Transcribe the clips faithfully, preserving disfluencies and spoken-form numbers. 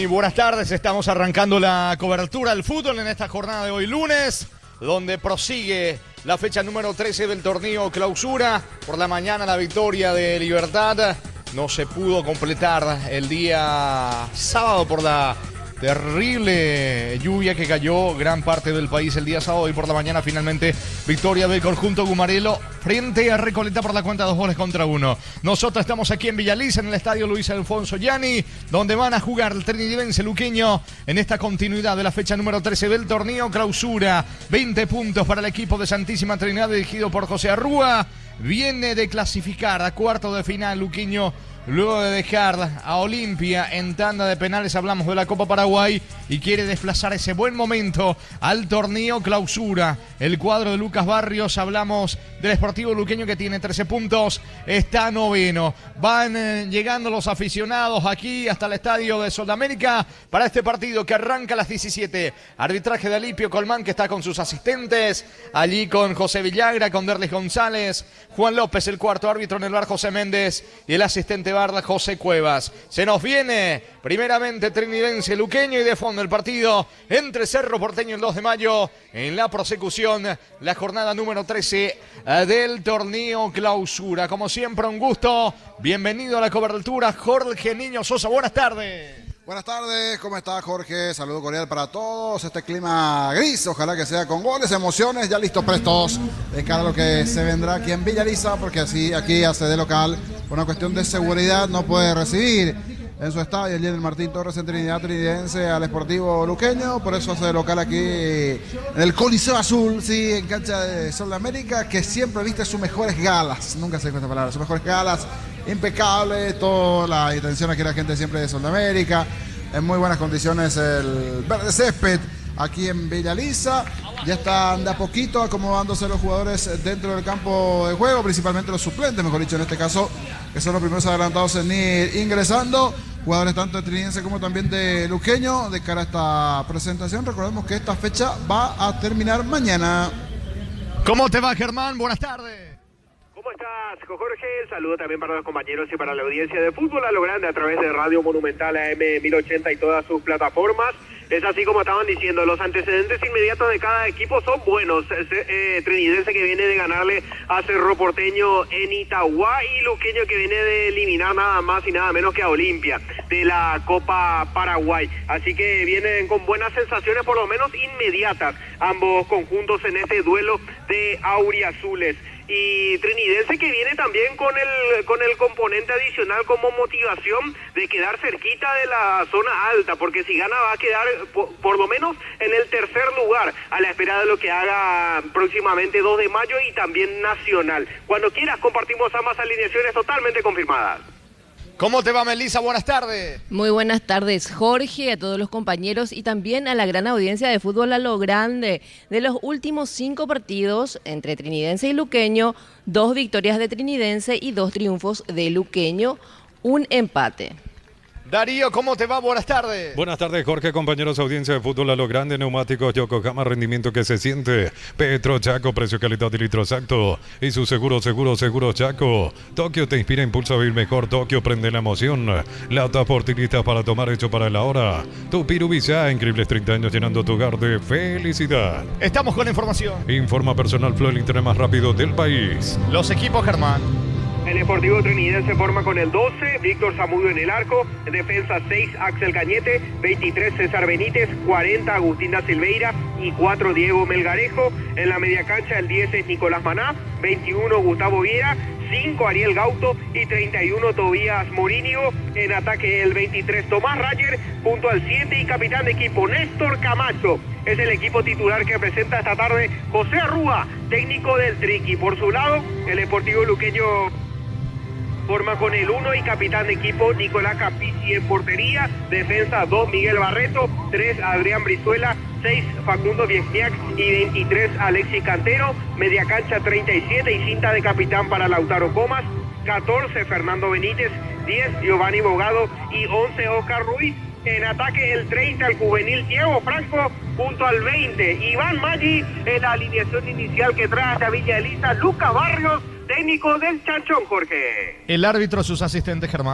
buenas tardes. Estamos arrancando la cobertura del fútbol en esta jornada de hoy lunes, donde prosigue la fecha número trece del torneo Clausura. Por la mañana la victoria de Libertad no se pudo completar el día sábado por la terrible lluvia que cayó gran parte del país el día sábado, y por la mañana finalmente victoria del conjunto Gumarelo frente a Recoleta por la cuenta de dos goles contra uno. Nosotros estamos aquí en Villaliza, en el estadio Luis Alfonso Gianni, donde van a jugar el trinidense luqueño en esta continuidad de la fecha número trece del torneo Clausura. veinte puntos para el equipo de Santísima Trinidad dirigido por José Arrúa. Viene de clasificar a cuarto de final luqueño, luego de dejar a Olimpia en tanda de penales. Hablamos de la Copa Paraguay y quiere desplazar ese buen momento al torneo Clausura. El cuadro de Lucas Barrios, hablamos del Sportivo Luqueño, que tiene trece puntos, está noveno. Van eh, llegando los aficionados aquí hasta el estadio de Sudamérica para este partido que arranca a las diecisiete. Arbitraje de Alipio Colmán, que está con sus asistentes, allí con José Villagra, con Derlis González, Juan López, el cuarto árbitro en el bar José Méndez, y el asistente barda José Cuevas. Se nos viene primeramente trinidense luqueño y de fondo el partido entre Cerro Porteño el dos de mayo en la prosecución, la jornada número trece del torneo Clausura. Como siempre, un gusto. Bienvenido a la cobertura, Jorge Niño Sosa. Buenas tardes. Buenas tardes, ¿cómo está Jorge? Saludo cordial para todos. Este clima gris, ojalá que sea con goles, emociones, ya listos, prestos de cara a lo que se vendrá aquí en Villaliza, porque así aquí hace de local, por una cuestión de seguridad, no puede recibir en su estadio el Lionel Martín Torres en Trinidad Trinidense al Sportivo Luqueño, por eso hace de local aquí en el Coliseo Azul, sí, en cancha de Sol de América, que siempre viste sus mejores galas, nunca sé esta palabra, sus mejores galas, impecable, toda la intención aquí la gente siempre de Sol de América, en muy buenas condiciones el verde césped aquí en Villaliza. Ya están de a poquito acomodándose los jugadores dentro del campo de juego, principalmente los suplentes, mejor dicho en este caso, que son los primeros adelantados en ir ingresando. Jugadores tanto de Trinidense como también de Luqueño de cara a esta presentación. Recordemos que esta fecha va a terminar mañana. ¿Cómo te va, Germán? Buenas tardes. ¿Cómo estás, Jorge? Saludo también para los compañeros y para la audiencia de Fútbol a lo Grande a través de Radio Monumental A M mil ochenta y todas sus plataformas. Es así como estaban diciendo, los antecedentes inmediatos de cada equipo son buenos. Eh, Trinidense, que viene de ganarle a Cerro Porteño en Itagua, y Luqueño, que viene de eliminar nada más y nada menos que a Olimpia de la Copa Paraguay. Así que vienen con buenas sensaciones, por lo menos inmediatas, ambos conjuntos en este duelo de auriazules. Y Trinidense, que viene también con el con el componente adicional como motivación de quedar cerquita de la zona alta, porque si gana va a quedar por, por lo menos en el tercer lugar, a la espera de lo que haga próximamente dos de mayo y también Nacional. Cuando quieras compartimos ambas alineaciones totalmente confirmadas. ¿Cómo te va, Melissa? Buenas tardes. Muy buenas tardes, Jorge, a todos los compañeros y también a la gran audiencia de Fútbol a lo Grande. De los últimos cinco partidos entre Trinidense y Luqueño, dos victorias de Trinidense y dos triunfos de Luqueño, un empate. Darío, ¿cómo te va? Buenas tardes. Buenas tardes, Jorge, compañeros, audiencia de Fútbol a lo Grande. Neumáticos Yokohama, rendimiento que se siente. Petro Chaco, precio, calidad y litro exacto. Y su seguro, seguro, seguro Chaco. Tokio te inspira, impulsa a vivir mejor. Tokio prende la emoción. Lata portilista para tomar, hecho para la hora. Tu Pirubisa, increíbles treinta años llenando tu hogar de felicidad. Estamos con la información. Informa Personal Flow, el internet más rápido del país. Los equipos, Germán. El Sportivo Trinidense forma con el doce, Víctor Zamudio en el arco, en defensa seis, Axel Cañete, veintitrés, César Benítez, cuarenta, Agustín da Silveira y cuatro, Diego Melgarejo. En la media cancha el diez es Nicolás Maná, veintiuno, Gustavo Viera, cinco, Ariel Gauto y treinta y uno, Tobías Morínigo. En ataque el veintitrés, Tomás Rayer, junto al siete y capitán de equipo Néstor Camacho. Es el equipo titular que presenta esta tarde José Arrúa, técnico del Triqui. Por su lado, el Sportivo Luqueño forma con el uno y capitán de equipo Nicolás Capizzi en portería. Defensa dos, Miguel Barreto, tres, Adrián Brizuela, seis, Facundo Viesniak y veintitrés, Alexis Cantero. Media cancha treinta y siete y cinta de capitán para Lautaro Comas. catorce, Fernando Benítez, diez, Giovanni Bogado y once, Oscar Ruiz. En ataque el treinta, el juvenil Diego Franco, junto al veinte, Iván Maggi. En la alineación inicial que trae hacia Villaliza, Lucas Barrios, técnico del Chanchón, Jorge. El árbitro, sus asistentes, Germán.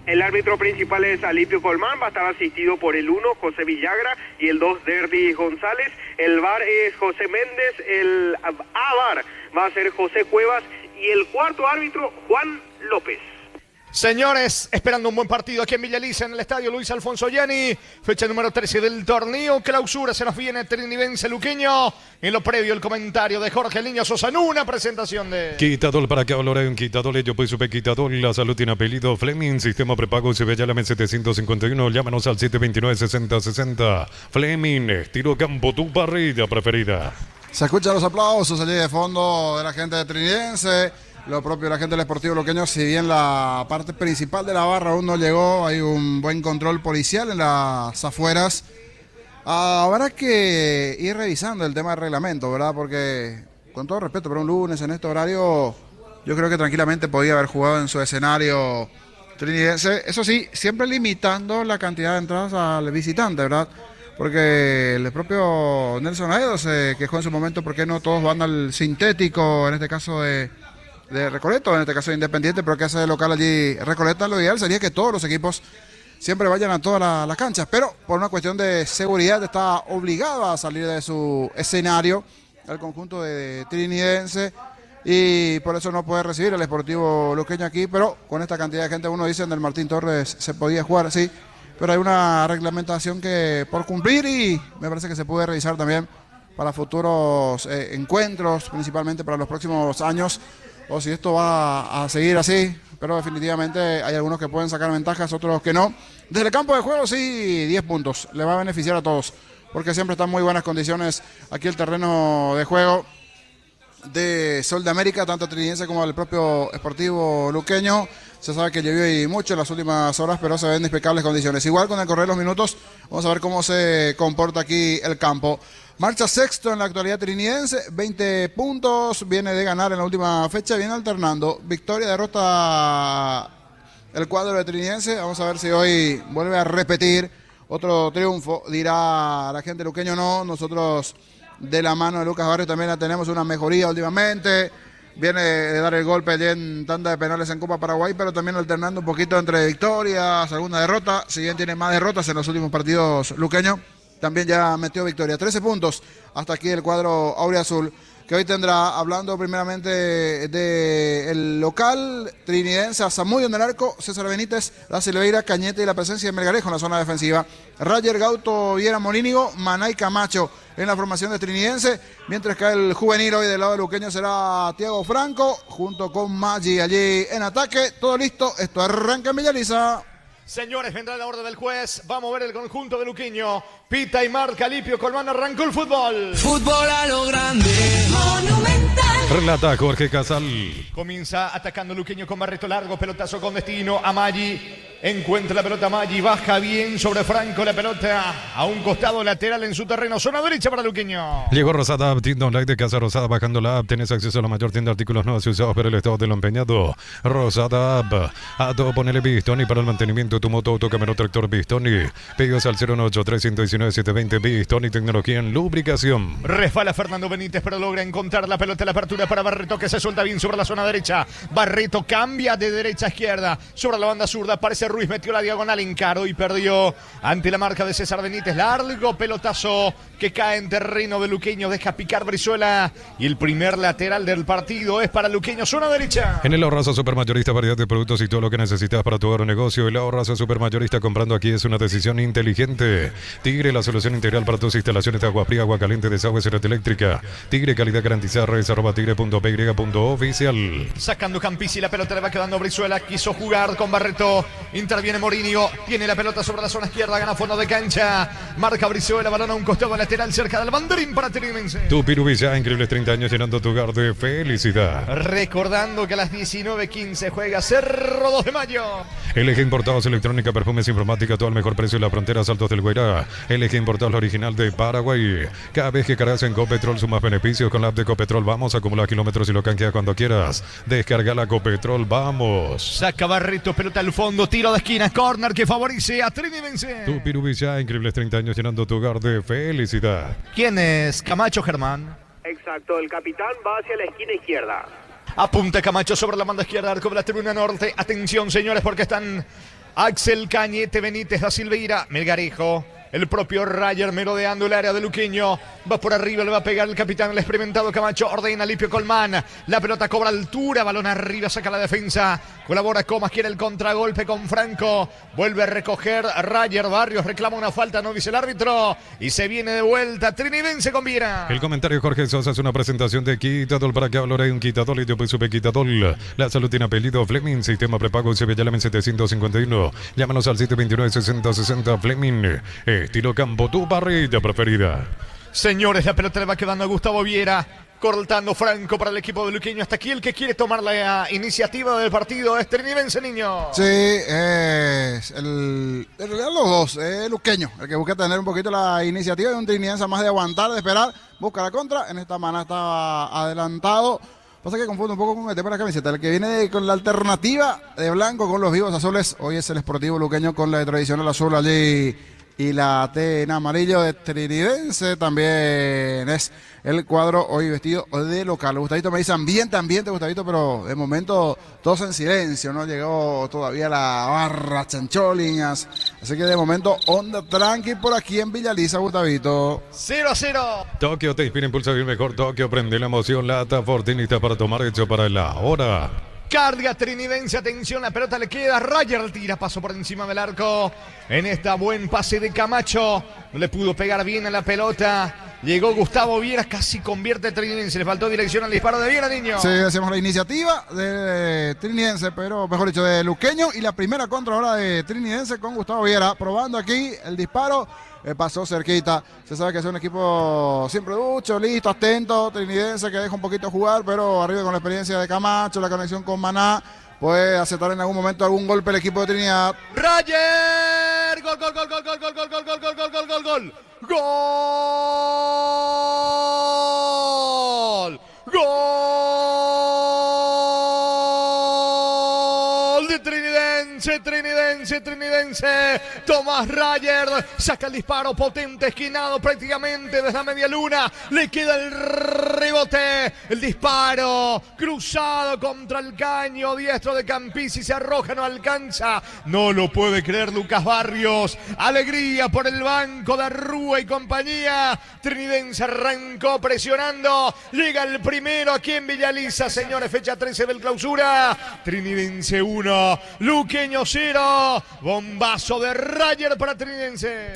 El árbitro principal es Alipio Colmán, va a estar asistido por el uno, José Villagra, y el dos, Derdy González. El V A R es José Méndez, el A V A R va a ser José Cuevas, y el cuarto árbitro, Juan López. Señores, esperando un buen partido aquí en Villa Elisa, en el estadio Luis Alfonso Gianni, fecha número trece del torneo clausura. Se nos viene Trinidense Luqueño. En lo previo, el comentario de Jorge El Niño Sosa en una presentación de Quitador para que Loren, Quitador, yo pues supe Quitador, la salud tiene apellido Fleming, sistema prepago, se ve ya la M setecientos cincuenta y uno, llámanos al siete dos nueve, seis cero seis cero. Fleming, tiro campo, tu parrilla preferida. Se escuchan los aplausos allí de fondo de la gente de Trinidense. Lo propio de la gente del Sportivo Luqueño, si bien la parte principal de la barra aún no llegó, hay un buen control policial en las afueras. Habrá que ir revisando el tema del reglamento, ¿verdad? Porque, con todo respeto, pero un lunes en este horario, yo creo que tranquilamente podía haber jugado en su escenario Trinidense. Eso sí, siempre limitando la cantidad de entradas al visitante, ¿verdad? Porque el propio Nelson Aedo se quejó en su momento porque no todos van al sintético, en este caso de... de Recoleta, en este caso de Independiente, pero que hace de local allí Recoleta. Lo ideal sería que todos los equipos siempre vayan a todas las la canchas, pero por una cuestión de seguridad está obligado a salir de su escenario el conjunto de Trinidense, y por eso no puede recibir el Sportivo Luqueño aquí. Pero con esta cantidad de gente, uno dice en el Martín Torres se podía jugar, sí, pero hay una reglamentación que por cumplir, y me parece que se puede revisar también para futuros eh, encuentros, principalmente para los próximos años, o si esto va a seguir así. Pero definitivamente hay algunos que pueden sacar ventajas, otros que no. Desde el campo de juego sí, diez puntos, le va a beneficiar a todos, porque siempre están en muy buenas condiciones aquí el terreno de juego de Sol de América, tanto Trinidense como el propio Sportivo Luqueño. Se sabe que llovió y mucho en las últimas horas, pero se ven en impecables condiciones. Igual con el correr de los minutos, vamos a ver cómo se comporta aquí el campo. Marcha sexto en la actualidad Trinidense, veinte puntos, viene de ganar en la última fecha, viene alternando victoria, derrota el cuadro de Trinidense. Vamos a ver si hoy vuelve a repetir otro triunfo, dirá la gente luqueño. No, nosotros de la mano de Lucas Barrio también tenemos una mejoría últimamente. Viene de dar el golpe allí en tanda de penales en Copa Paraguay, pero también alternando un poquito entre victorias, alguna derrota. Si bien tiene más derrotas en los últimos partidos luqueños, también ya metió victoria. trece puntos hasta aquí el cuadro auriazul, que hoy tendrá, hablando primeramente del local, Trinidense, a Zamudio en el arco, César Benítez, La Silveira, Cañete y la presencia de Melgarejo en la zona defensiva. Rayer, Gauto, Viera, Monínigo, Manay, Camacho en la formación de Trinidense, mientras que el juvenil hoy del lado luqueño será Thiago Franco, junto con Maggi allí en ataque. Todo listo, esto arranca en Villa Elisa. Señores, vendrá la orden del juez. Vamos a ver el conjunto de Luqueño. Pita y marca Alipio Colmán. Arrancó el fútbol. Fútbol a lo grande. Monumental. Relata Jorge Casal. Comienza atacando Luqueño con Barreto largo. Pelotazo con destino a Maggi. Encuentra la pelota Maggi. Baja bien sobre Franco. La pelota a un costado lateral en su terreno. Zona derecha para Luqueño. Llegó Rosada, tienda online de Casa Rosada. Bajando la app, tenés acceso a la mayor tienda de artículos nuevos y usados por el estado de lo empeñado. Rosada app. A todo ponele Bistoni para el mantenimiento de tu moto, auto, camioneta, tractor Bistoni. Pedidos al cero uno ocho tres uno uno siete dos cero. Bistoni, tecnología en lubricación. Resbala Fernando Benítez, pero logra encontrar la pelota. La apertura para Barreto, que se suelta bien sobre la zona derecha. Barreto cambia de derecha a izquierda. Sobre la banda zurda aparece Ruiz, metió la diagonal, encaró y perdió ante la marca de César Benítez. Largo pelotazo que cae en terreno de Luqueño. Deja picar Brizuela. Y el primer lateral del partido es para Luqueño, zona derecha. En el Ahorrazo Supermayorista, variedad de productos y todo lo que necesitas para tu hogar o negocio. El Ahorrazo Supermayorista, comprando aquí es una decisión inteligente. Tigre, la solución integral para tus instalaciones de agua fría, agua caliente, desagüe, red eléctrica. Tigre, calidad garantizada. Redes arroba tigre punto p y punto oficial. Sacando Campisi, la pelota le va quedando a Brizuela. Quiso jugar con Barreto. Interviene Morinio. Tiene la pelota sobre la zona izquierda. Gana fondo de cancha. Marca Brizuela. Balón a un costado lateral cerca del banderín para Trinidense. Tu Pirubilla, increíbles treinta años llenando tu hogar de felicidad. Recordando que a las diecinueve quince juega Cerro dos de Mayo. L G Importados, electrónica, perfumes, informática, todo al mejor precio en la frontera, Saltos del Guairá. L G Importados, la original de Paraguay. Cada vez que cargas en Copetrol sumas beneficios con la app de Copetrol. Vamos a acumular kilómetros y lo canjeas cuando quieras. Descarga la Copetrol, vamos. Saca Barreto, pelota al fondo, tiro de esquina, corner que favorece a Trinidense. Tu Pirubilla, increíbles treinta años llenando tu hogar de felicidad. ¿Quién es Camacho, Germán? Exacto, el capitán va hacia la esquina izquierda. Apunta Camacho sobre la banda izquierda, arco de la tribuna norte. Atención, señores, porque están Axel Cañete, Benítez, da Silveira, Melgarejo. El propio Rayer merodeando el área de Luqueño. Va por arriba, le va a pegar el capitán, el experimentado Camacho. Ordena Lipio Colmán. La pelota cobra altura, balón arriba, saca la defensa. Colabora Comas, quiere el contragolpe con Franco. Vuelve a recoger Rayer. Barrios reclama una falta, no dice el árbitro. Y se viene de vuelta. Trinidense con Viera. El comentario Jorge Sosa es una presentación de Quitadol. Para que hablaré un Quitadol y yo pues supe Quitadol. La salud tiene apellido Fleming. Sistema prepago Sevilla setecientos cincuenta y uno. Llámanos al siete veintinueve sesenta sesenta Fleming. Estilo campo, tu parrilla preferida. Señores, la pelota le va quedando a Gustavo Viera. Cortando Franco para el equipo de Luqueño. Hasta aquí el que quiere tomar la iniciativa del partido es Trinidense, niño. Sí, es el, en realidad los dos, es Luqueño, el que busca tener un poquito la iniciativa y un Trinidense más de aguantar, de esperar, busca la contra. En esta manera estaba adelantado. Pasa que confundo un poco con el tema de la camiseta. El que viene con la alternativa de blanco con los vivos azules, hoy es el Sportivo Luqueño con la de tradicional azul allí. Y la T en amarillo de Trinidense también es el cuadro hoy vestido de local. Gustavito me dice ambiente, ambiente, Gustavito, pero de momento todos en silencio, no llegó todavía la barra Chancholinas. Así que de momento onda tranqui por aquí en Villaliza, Gustavito. cero a cero. Tokio te inspira, impulsa bien mejor. Tokio prende la emoción. Lata Fortinista para tomar hecho para la hora. Carga Trinidense, atención, la pelota le queda. Rayer tira, paso por encima del arco. En esta buen pase de Camacho. No le pudo pegar bien a la pelota. Llegó Gustavo Viera, casi convierte Trinidense. Le faltó dirección al disparo de Viera, niño. Sí, hacemos la iniciativa de Trinidense, pero mejor dicho, de Luqueño. Y la primera contra ahora de Trinidense con Gustavo Viera. Probando aquí el disparo. Eh, pasó cerquita. Se sabe que es un equipo siempre ducho, listo, atento. Trinidense que deja un poquito jugar, pero arriba con la experiencia de Camacho, la conexión con Maná. Puede aceptar en algún momento algún golpe el equipo de Trinidad. Rayer. Gol, gol, gol, gol, gol, gol, gol, gol, gol, gol, gol, gol, gol, gol. Gol. Gol de Trinidense, Trinidense, Trinidense. Tomás Rayer saca el disparo potente, esquinado prácticamente desde la media luna. Le queda el rebote, el disparo cruzado contra el caño diestro de Campisi. Se arroja, no alcanza. No lo puede creer Lucas Barrios. Alegría por el banco de Rúa y compañía. Trinidense arrancó presionando. Llega el primero aquí en Villaliza, señores. Fecha trece del clausura. Trinidense uno, Luqueño cero. Bombazo de Rayer para Trinidense.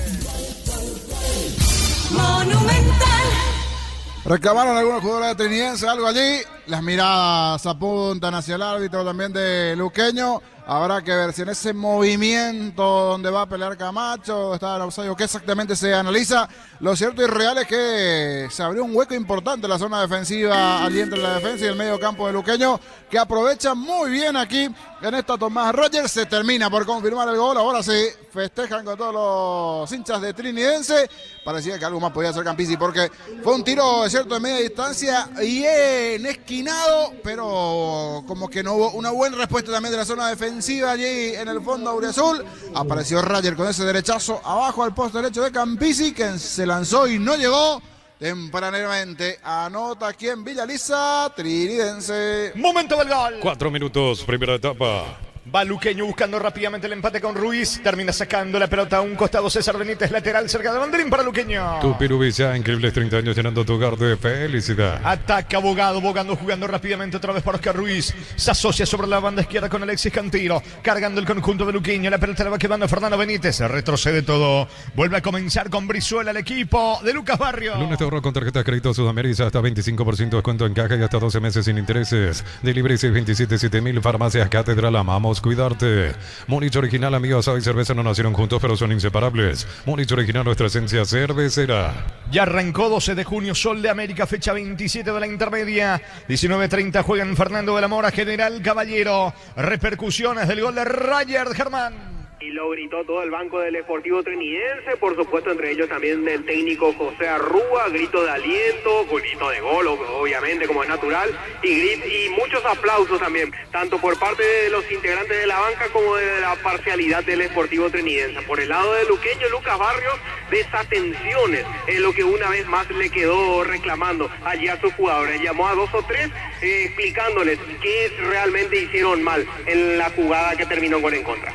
Monumental. Reclamaron algunos jugadores de Trinidense algo allí. Las miradas apuntan hacia el árbitro también de Luqueño. Habrá que ver si en ese movimiento donde va a pelear Camacho está el offside o qué exactamente se analiza. Lo cierto y real es que se abrió un hueco importante en la zona defensiva allí entre la defensa y el medio campo de Luqueño, que aprovecha muy bien aquí en esta Tomás Rayer. Se termina por confirmar el gol. Ahora sí festejan con todos los hinchas de Trinidense. Parecía que algo más podía hacer Campisi porque fue un tiro, es cierto, de media distancia bien esquinado, pero como que no hubo una buena respuesta también de la zona defensiva allí en el fondo auriazul. Apareció Rayer con ese derechazo abajo al poste derecho de Campisi, que se lanzó y no llegó. Tempranamente anota aquí en Villaliza, Trinidense. Momento del gol. Cuatro minutos, primera etapa. Va Luqueño buscando rápidamente el empate con Ruiz. Termina sacando la pelota a un costado. César Benítez, lateral cerca de banderín para Luqueño. Tu Pirubisa, increíbles treinta años llenando tu hogar de felicidad. Ataca Abogado, Bogando jugando rápidamente otra vez para Oscar Ruiz. Se asocia sobre la banda izquierda con Alexis Cantiro. Cargando el conjunto de Luqueño. La pelota le va quedando a Fernando Benítez. Se retrocede todo. Vuelve a comenzar con Brizuela el equipo de Lucas Barrio. Lunes te ahorro con tarjeta de crédito Sudamérica hasta veinticinco por ciento de descuento en caja y hasta doce meses sin intereses. Delivery seis veintisiete siete mil. Farmacias Catedral, amamos cuidarte. Múnich Original, amigos, asado y cerveza no nacieron juntos, pero son inseparables. Múnich Original, nuestra esencia cervecera. Ya arrancó doce de junio, Sol de América, fecha veintisiete de la intermedia. diecinueve treinta juegan Fernando de la Mora, General Caballero. Repercusiones del gol de Rayer, Germán. Y lo gritó todo el banco del Sportivo Trinidense, por supuesto entre ellos también del técnico José Arrúa, grito de aliento, grito de gol, obviamente como es natural, y, grit, y muchos aplausos también, tanto por parte de los integrantes de la banca como de la parcialidad del Sportivo Trinidense. Por el lado de Luqueño, Lucas Barrios, desatenciones es lo que una vez más le quedó reclamando allí a sus jugadores. Llamó a dos o tres eh, explicándoles qué realmente hicieron mal en la jugada que terminó con en contra.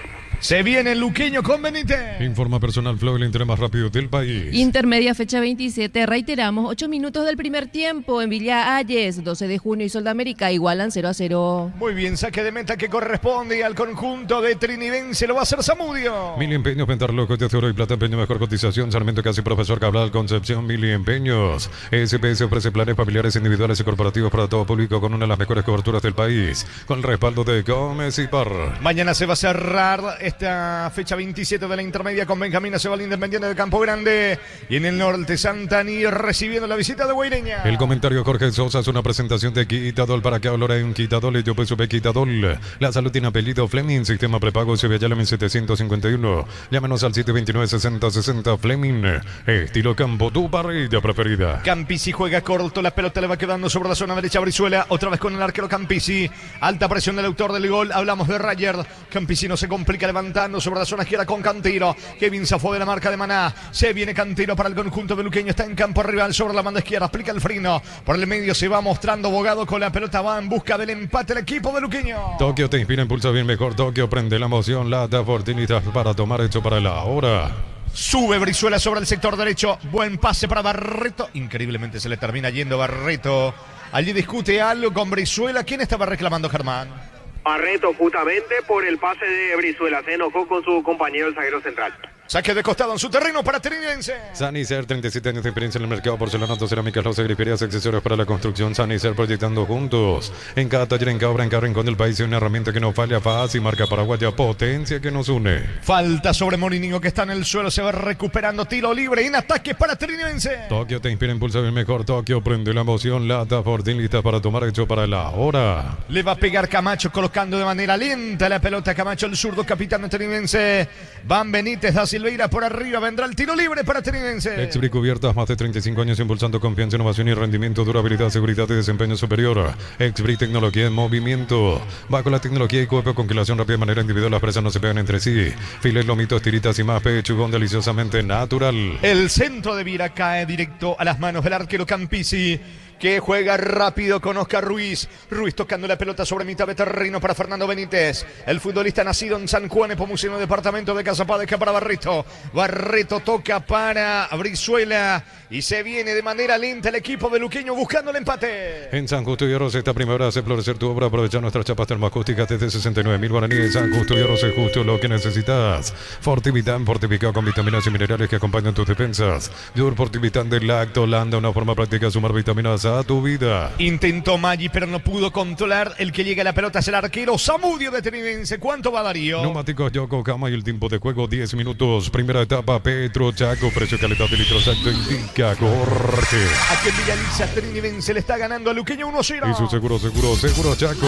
Se viene el luqueño con Benítez. Informa personal Flow, el Inter más rápido del país. Intermedia fecha veintisiete, reiteramos, ocho minutos del primer tiempo en Villa Ayes, doce de junio y Sol de América igualan cero a cero. Muy bien, saque de meta que corresponde al conjunto de Trinidense, lo va a hacer Zamudio. Mil empeños, Pentarloco, de oro y plata, empeño, mejor cotización. Sarmiento Casi, Profesor Cabral, Concepción, Mil empeños. S P S ofrece planes familiares, individuales y corporativos para todo público con una de las mejores coberturas del país. Con el respaldo de Gómez y Par. Mañana se va a cerrar esta fecha veintisiete de la intermedia con Benjamín Acebal, Independiente de Campo Grande. Y en el norte, Santaní recibiendo la visita de Guaireña. El comentario Jorge Sosa es una presentación de Quitadol. ¿Para qué hablar en Quitadol? Y yo pues supe Quitadol. La salud tiene apellido Fleming. Sistema prepago Sevilla setecientos cincuenta y uno. Llámenos al siete dos nueve, sesenta sesenta. Fleming. Estilo campo, tu parrilla preferida. Campisi juega corto. La pelota le va quedando sobre la zona derecha. Brizuela. Otra vez con el arquero Campisi. Alta presión del autor del gol. Hablamos de Rayer. Campisi no se complica levantando sobre la zona izquierda con Cantero. Kevin zafó de la marca de Maná. Se viene Cantero para el conjunto de luqueño. Está en campo rival sobre la banda izquierda. Aplica el freno. Por el medio se va mostrando Bogado con la pelota. Va en busca del empate el equipo de luqueño. Tokio te inspira, impulsa bien mejor. Tokio prende la emoción. Lata Fortinitas para tomar hecho para la hora. Sube Brizuela sobre el sector derecho. Buen pase para Barreto. Increíblemente se le termina yendo Barreto. Allí discute algo con Brizuela. ¿Quién estaba reclamando, Germán? Barreto, justamente por el pase de Brizuela. Se enojó con su compañero, el zaguero central. Saque de costado en su terreno para Trinidense. Sanicer, treinta y siete años de experiencia en el mercado, porcelanato, cerámicas, loza, griferías, accesorios para la construcción. Sanicer, proyectando juntos. En cada taller, en cada obra, en cada rincón del país, hay una herramienta que no falla, fácil, marca paraguaya, potencia que nos une. Falta sobre Morínigo que está en el suelo, se va recuperando, tiro libre en ataque para Trinidense. Tokio te inspira, impulsa bien mejor. Tokio prende la emoción, Lata Fortín lista para tomar hecho para la hora. Le va a pegar Camacho colocando de manera lenta la pelota. Camacho, el zurdo capitán de Trinidense. Van Benítez, da Silveira por arriba, vendrá el tiro libre para Trinidense. Exbric Cubiertas, más de treinta y cinco años impulsando confianza, innovación y rendimiento, durabilidad, seguridad y desempeño superior. Exbric, tecnología en movimiento. Bajo la tecnología y cuerpo, congelación rápida de manera individual, las presas no se pegan entre sí. Filet, lomitos, tiritas y más, pechugón deliciosamente natural. El centro de Vira cae directo a las manos del arquero Campisi, que juega rápido con Oscar Ruiz. Ruiz tocando la pelota sobre mitad de terreno para Fernando Benítez. El futbolista nacido en San Juan, Nepomuceno, departamento de Casapadeca, para Barreto. Barreto toca para Brizuela y se viene de manera lenta el equipo de luqueño buscando el empate. En San Justo y Arroz, esta primavera hace florecer tu obra. Aprovecha nuestras chapas termoacústicas desde sesenta y nueve mil guaraníes. San Justo y Arroz es justo lo que necesitas. Fortivitan, fortificado con vitaminas y minerales que acompañan tus defensas. Dur Fortivitan de Lactolanda, una forma práctica de sumar vitaminas a tu vida. Intentó Maggi, pero no pudo controlar. El que llega a la pelota es el arquero Zamudio de Trinidense. ¿Cuánto va Darío? Neumáticos Yokohama y el tiempo de juego diez minutos. Primera etapa, Petro Chaco, precio calidad de litro exacto, indica Jorge. Aquí en Villaliza, Trinidense le está ganando a luqueño uno cero. Y su seguro, seguro, seguro Chaco.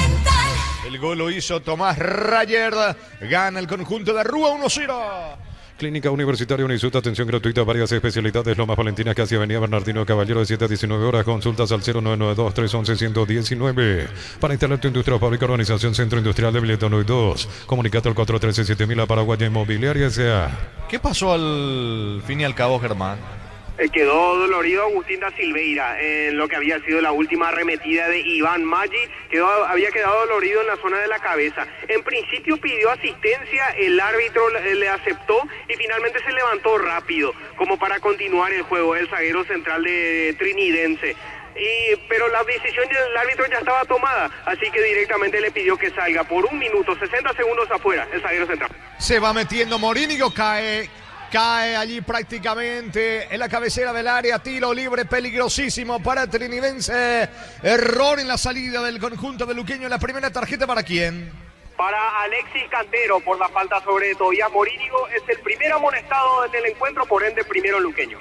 El gol lo hizo Tomás Rayer. Gana el conjunto de Rúa uno cero. Clínica Universitaria Unisut, atención gratuita, varias especialidades. Lomas Valentina, casi Avenida Bernardino Caballero, de siete a diecinueve horas. Consultas al cero nueve nueve dos, tres once, ciento diecinueve. Para instalar tu industria o fábrica, organización Centro Industrial de Villeta uno y dos. Comunicate al cuatro uno tres siete mil a Paraguaya Inmobiliaria S A. ¿Qué pasó al fin y al cabo, Germán? Eh, quedó dolorido Agustín da Silveira en lo que había sido la última arremetida de Iván Maggi. Quedó, había quedado dolorido en la zona de la cabeza. En principio pidió asistencia, el árbitro le, le aceptó y finalmente se levantó rápido, como para continuar el juego, el zaguero central de Trinidense. Y, pero la decisión del árbitro ya estaba tomada, así que directamente le pidió que salga por un minuto, sesenta segundos afuera, el zaguero central. Se va metiendo Morínigo, cae... Cae allí prácticamente en la cabecera del área, tiro libre peligrosísimo para Trinidense. Error en la salida del conjunto de luqueño. La primera tarjeta, ¿para quién? Para Alexis Cantero por la falta sobre Tobías Morínigo. Es el primer amonestado en el encuentro, por ende primero luqueño.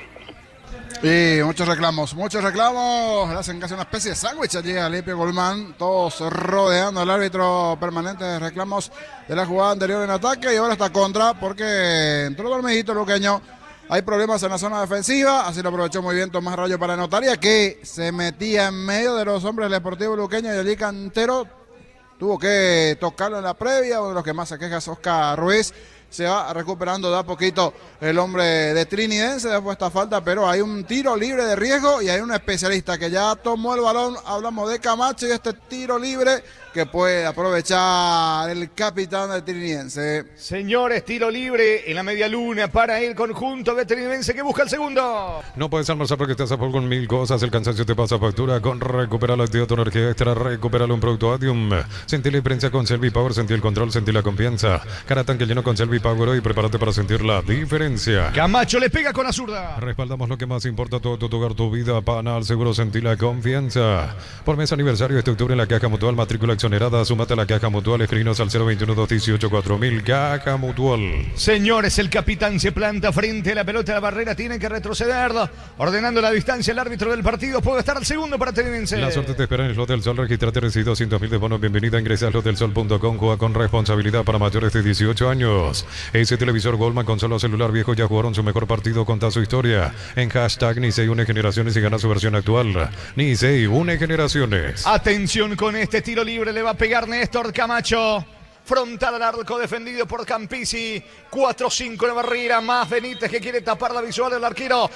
Y muchos reclamos, muchos reclamos. Le hacen casi una especie de sándwich allí a Limpio Golmán. Todos rodeando al árbitro, permanentes reclamos de la jugada anterior en ataque. Y ahora está contra porque entró dormidito el luqueño. Hay problemas en la zona defensiva. Así lo aprovechó muy bien Tomás Rayo para Notaria, que se metía en medio de los hombres del Deportivo Luqueño. Y allí Cantero tuvo que tocarlo en la previa. Uno de los que más se queja es Oscar Ruiz. Se va recuperando de a poquito el hombre de Trinidense después de esta falta, pero hay un tiro libre de riesgo y hay un especialista que ya tomó el balón. Hablamos de Camacho y este tiro libre que puede aprovechar el capitán de Trinidense. Señores, tiro libre en la media luna para el conjunto de Trinidense que busca el segundo. No puedes almorzar porque estás a full con mil cosas. El cansancio te pasa factura. Con Recupera la actividad, tu energía extra. Recupera un producto Adium. Sentí la diferencia con Selvi Power. Sentí el control, sentí la confianza. Cara tanque lleno con Selvi Power hoy. Prepárate para sentir la diferencia. Camacho le pega con la zurda. Respaldamos lo que más importa, todo tu hogar, tu vida. Panal Seguro, sentí la confianza. Por mes aniversario este octubre en la Caja Mutual, matrícula exonerada. Sumate a la Caja Mutual. Escribinos al cero veintiuno, dos dieciocho, cuatro mil. Caja Mutual. Señores, el capitán se planta frente a la pelota de la barrera. Tiene que retroceder. Ordenando la distancia, el árbitro del partido puede estar al segundo para Trinidense. La suerte te espera en el Slot del Sol. Registrate, recibe doscientos mil de bonos. Bienvenida, ingresa a slot del sol punto com. Juega con responsabilidad para mayores de dieciocho años. Ese televisor Goldman con solo celular viejo ya jugaron su mejor partido. Conta su historia en hashtag ni se une generaciones y gana su versión actual. Ni se une generaciones. Atención con este tiro libre. Le va a pegar Néstor Camacho. Frontal al arco defendido por Campisi. cuatro cinco en la barrera. Más Benítez que quiere tapar la visual del arquero.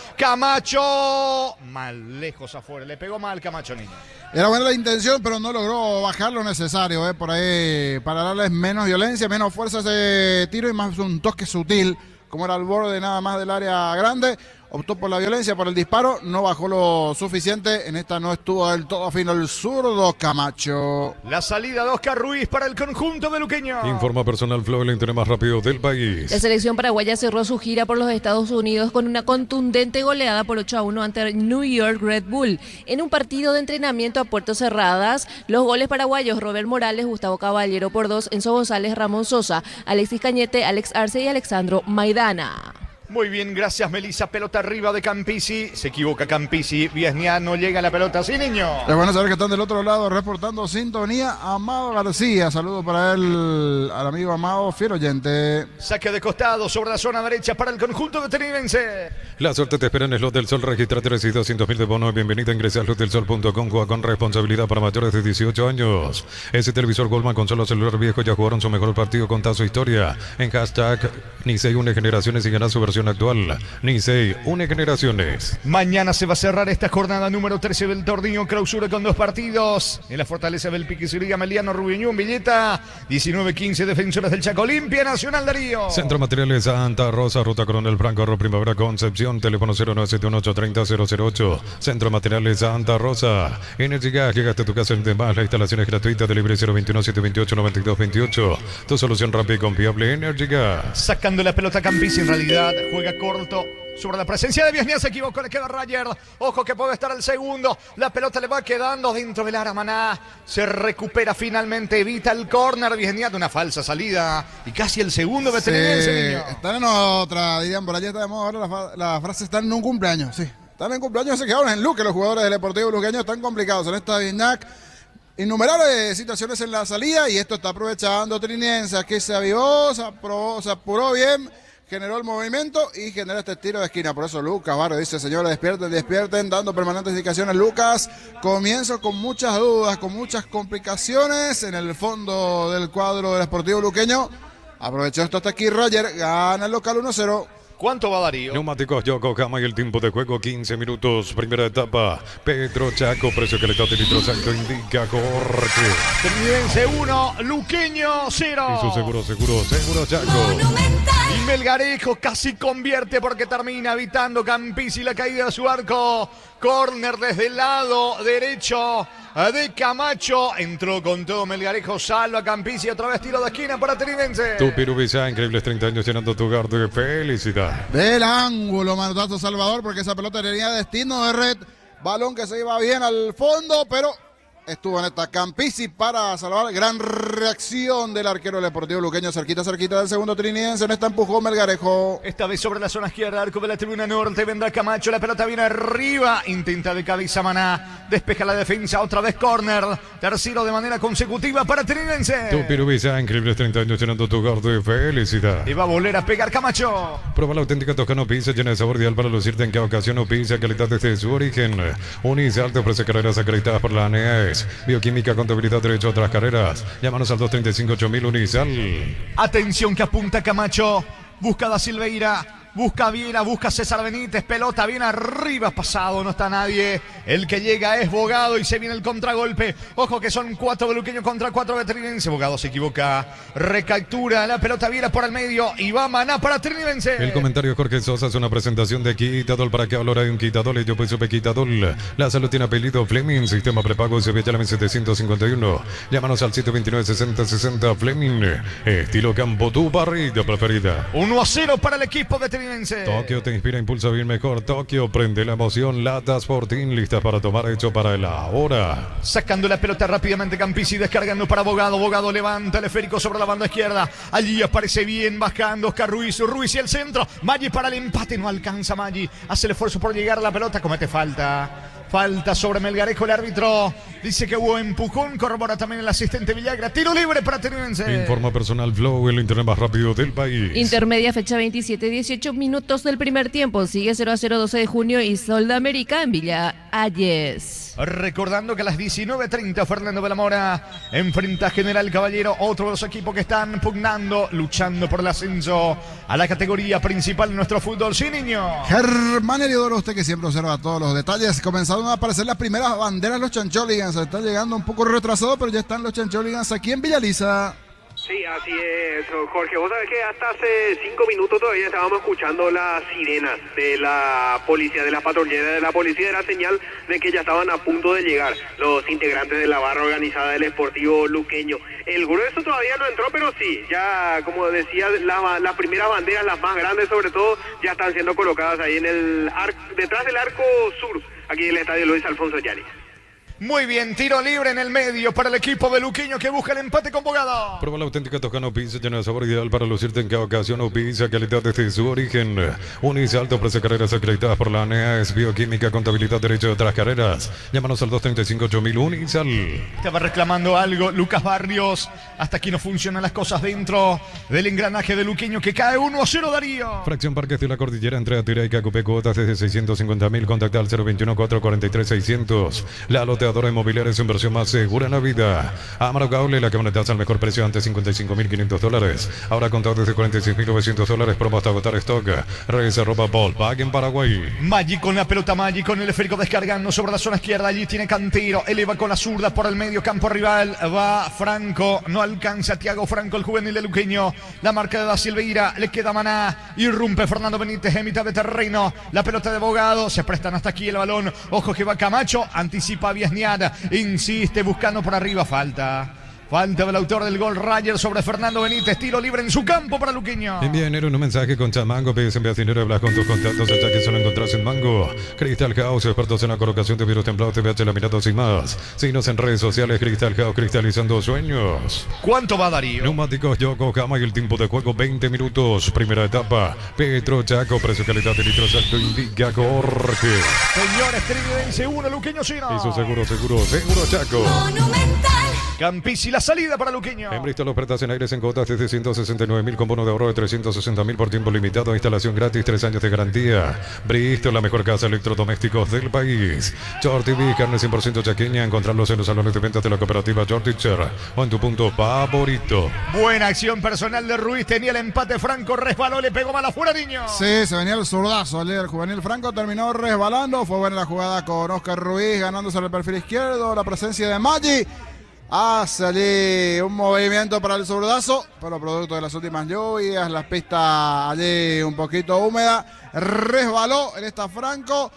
Camacho. Mal lejos afuera. Le pegó mal Camacho, niño. Era buena la intención, pero no logró bajar lo necesario. Eh, por ahí para darles menos violencia, menos fuerza a ese tiro y más un toque sutil. Como era al borde nada más del área grande. Optó por la violencia, por el disparo, no bajó lo suficiente. En esta no estuvo del todo fino el zurdo Camacho. La salida de Oscar Ruiz para el conjunto de luqueño. Informa Personal Flow, el internet más rápido del país. La selección paraguaya cerró su gira por los Estados Unidos con una contundente goleada por ocho a uno ante el New York Red Bull. En un partido de entrenamiento a puertas cerradas, los goles paraguayos Robert Morales, Gustavo Caballero por dos, Enzo González, Ramón Sosa, Alexis Cañete, Alex Arce y Alexandro Maidana. Muy bien, gracias Melissa. Pelota arriba de Campisi. Se equivoca Campisi. Viesnia no llega a la pelota. Sí, niño. Es bueno saber que están del otro lado reportando sintonía. Amado García. Saludos para él, al amigo Amado, fiel oyente. Saque de costado sobre la zona derecha para el conjunto de Trinidense. La suerte te espera en el Slot del Sol. Registrate, recibe doscientos mil de bonos. Bienvenida, ingresa a slot del sol punto com. Juega con responsabilidad para mayores de dieciocho años. Ese televisor Goldman con solo celular viejo ya jugaron su mejor partido. Contá su historia en hashtag ni se une generaciones y gana su versión actual. Ni se une generaciones. Mañana se va a cerrar esta jornada número trece del torneo clausura con dos partidos. En la fortaleza del Piquisuría, Meliano Rubiñón, Villeta. diecinueve quince Defensores del Chaco, Olimpia Nacional de Río. Centro Materiales Santa Rosa, Ruta Coronel Franco, Arro Primavera Concepción. Teléfono cero nueve siete uno ocho tres cero cero cero ocho. Centro Materiales Santa Rosa. Energy Gas, llegaste a tu casa en demás. La instalación es gratuita. Delivery cero veintiuno, siete veintiocho, noventa y dos veintiocho. Tu solución rápida y confiable. Energy Gas. Sacando la pelota Campisi, en realidad juega corto sobre la presencia de Viesnia. Se equivocó, le queda Rayer. Ojo que puede estar el segundo. La pelota le va quedando dentro del área. Maná se recupera finalmente, evita el córner. Viesnia de una falsa salida y casi el segundo de Trinidense. Sí, están en otra, dirían por allá está de moda ahora la, la frase, están en un cumpleaños. Sí, están en cumpleaños, se quedaron en Luque los jugadores del Deportivo Luqueño. Están complicados en esta Viñac. Innumerables situaciones en la salida y esto está aprovechando Trinidense. Aquí se avivó, se, aprobó, se apuró bien, generó el movimiento y genera este tiro de esquina. Por eso Lucas Barrio dice, señores, despierten, despierten, dando permanentes indicaciones. Lucas, comienzo con muchas dudas, con muchas complicaciones en el fondo del cuadro del Sportivo Luqueño. Aprovechó esto hasta aquí Roger, gana el local uno cero. ¿Cuánto va Darío? Neumáticos Yokohama y el tiempo de juego quince minutos. Primera etapa. Pedro Chaco, precio que le está litro exacto, indica Jorge. Trinidense uno, Luqueño cero. Y su seguro, seguro, seguro Chaco. Monumental. Y Melgarejo casi convierte porque termina evitando Campisi la caída de su arco. Corner desde el lado derecho de Camacho. Entró con todo Melgarejo, salva Campisi. Otra vez tiro de esquina para Trinidense. Tu Pirubisa, increíbles treinta años llenando tu hogar de felicidad. Del ángulo, manotazo Salvador, porque esa pelota tenía destino de red. Balón que se iba bien al fondo, pero estuvo en esta Campisi para salvar. Gran reacción del arquero del Deportivo Luqueño, cerquita, cerquita del segundo Trinidense. En esta empujó Melgarejo. Esta vez sobre la zona izquierda, arco de la tribuna norte, vendrá Camacho, la pelota viene arriba, intenta de cabeza Maná, despeja la defensa, otra vez córner, tercero de manera consecutiva para Trinidense. Tu Pirubisa, increíbles treinta años llenando tu hogar de felicidad. Y va a volver a pegar Camacho. Prueba la auténtica Toscano Pizza, llena de sabor ideal para lucirte en cada ocasión o pizza, calidad desde su origen. Unicel te ofrece carreras acreditadas por la A N E S, bioquímica, contabilidad, derecho a otras carreras. Llámanos al dos tres cinco ocho mil Unicel. Atención que apunta Camacho, busca da Silveira. Busca Viera, busca César Benítez, pelota bien arriba, pasado, no está nadie. El que llega es Bogado y se viene el contragolpe. Ojo que son cuatro beluqueños contra cuatro de Trinidense. Bogado se equivoca, recaptura la pelota Viera por el medio y va Maná para Trinidense. El comentario Jorge Sosa es una presentación de Quitadol. Para que hablar de un Quitadol y yo pues supe Quitadol. La salud tiene apellido Fleming, sistema prepago Sevilla la setecientos cincuenta y uno. Llámanos al siete veintinueve sesenta sesenta Fleming. Estilo campo, tu parrilla preferida. uno a cero para el equipo de Trinidense. Tokio te inspira, impulsa bien mejor. Tokio prende la emoción. Latas Fortín listas para tomar, hecho para el ahora. Sacando la pelota rápidamente Campisi, descargando para Bogado. Bogado levanta el esférico sobre la banda izquierda. Allí aparece bien bajando Oscar Ruiz. Ruiz y el centro. Maggi para el empate. No alcanza Maggi. Hace el esfuerzo por llegar a la pelota. Comete falta. Falta sobre Melgarejo, el árbitro dice que hubo empujón, corrobora también el asistente Villagra. Tiro libre para Trinidense. Informa Personal Flow, el internet más rápido del país. Intermedia, fecha veintisiete, dieciocho minutos del primer tiempo. Sigue cero a cero, doce de junio y Sol de América en Villa Ayes. Recordando que a las diecinueve treinta Fernando Belamora enfrenta a General Caballero, otro de los equipos que están pugnando, luchando por el ascenso a la categoría principal de nuestro fútbol. Sí, niño. Germán Heliodoro, usted que siempre observa todos los detalles. Comenzaron a aparecer las primeras banderas los Chancholigans. Están llegando un poco retrasados, pero ya están los Chancholigans aquí en Villaliza. Sí, así es, Jorge. Vos sabés que hasta hace cinco minutos todavía estábamos escuchando las sirenas de la policía, de la patrullera de la policía. Era señal de que ya estaban a punto de llegar los integrantes de la barra organizada del Sportivo Luqueño. El grueso todavía no entró, pero sí, ya como decía, la, las primeras banderas, las más grandes sobre todo, ya están siendo colocadas ahí en el ar, detrás del arco sur, aquí en el estadio Luis Alfonso Yanis. Muy bien, tiro libre en el medio para el equipo de Luqueño que busca el empate con Bogado. Prueba la auténtica Toscano Pizza, llena de sabor ideal para lucirte en cada ocasión. O pizza, calidad desde su origen. Unisalto, presa carreras acreditadas por la A N E A S, Bioquímica, Contabilidad, Derecho de otras carreras. Llámanos al dos treinta y cinco ocho mil Unisal. Estaba reclamando algo Lucas Barrios. Hasta aquí no funcionan las cosas dentro del engranaje de Luqueño que cae uno a cero, Darío. Fracción Parques de la Cordillera, entre Atira y Cacupé, cuotas desde seiscientos cincuenta mil. Contacta al cero veintiuno, cuatrocientos cuarenta y tres, seiscientos. La loteadora inmobiliaria es su inversión más segura en la vida. Amaro Cable, la camioneta al mejor precio, antes cincuenta y cinco mil quinientos dólares. Ahora contado desde cuarenta y seis mil novecientos dólares. Promo hasta agotar stock. Regresa ropa Volkswagen en Paraguay. Maggi con la pelota, Maggi con el esférico descargando sobre la zona izquierda. Allí tiene Cantero, eleva con la zurda por el medio campo rival. Va Franco, no alcanza Thiago Franco, el juvenil de Luqueño. La marca de Da Silveira, le queda Maná. Irrumpe Fernando Benítez en mitad de terreno. La pelota de Bogado, se prestan hasta aquí el balón. Ojo que va Camacho, anticipa a Viesniad. Insiste buscando por arriba, falta. Falta del autor del gol, Rayer sobre Fernando Benítez. Tiro libre en su campo para Luqueño. Envía dinero en un mensaje con Chamango. Pides enviar dinero y hablas con tus contactos. Ya que solo encontrás en Mango. Crystal House, expertos en la colocación de virus templados, T V H laminados y más. Síguenos en redes sociales. Crystal House, cristalizando sueños. ¿Cuánto va, Darío? Neumáticos Yokohama y el tiempo de juego veinte minutos. Primera etapa. Petro Chaco, precio calidad de litros alto. Indica Jorge. Señores, Trinidense uno, Luqueño cero. Eso seguro, seguro, seguro Chaco. Monumental. Campisi, la salida para Luqueño. En Bristol ofertas en aires en cuotas desde ciento sesenta y nueve mil con bono de ahorro de trescientos sesenta mil por tiempo limitado. Instalación gratis, tres años de garantía. Bristol, la mejor casa de electrodomésticos del país. Short T V, carne cien por ciento chaqueña. Encontrarlos en los salones de ventas de la cooperativa Shorticher o en tu punto favorito. Buena acción personal de Ruiz. Tenía el empate Franco. Resbaló, le pegó mal afuera, niño. Sí, se venía el zurdazo. El líder juvenil Franco terminó resbalando. Fue buena la jugada con Oscar Ruiz ganándose el perfil izquierdo. La presencia de Maggi. Hace allí un movimiento para el zurdazo, pero producto de las últimas lluvias, las pistas allí un poquito húmedas, resbaló en esta Franco.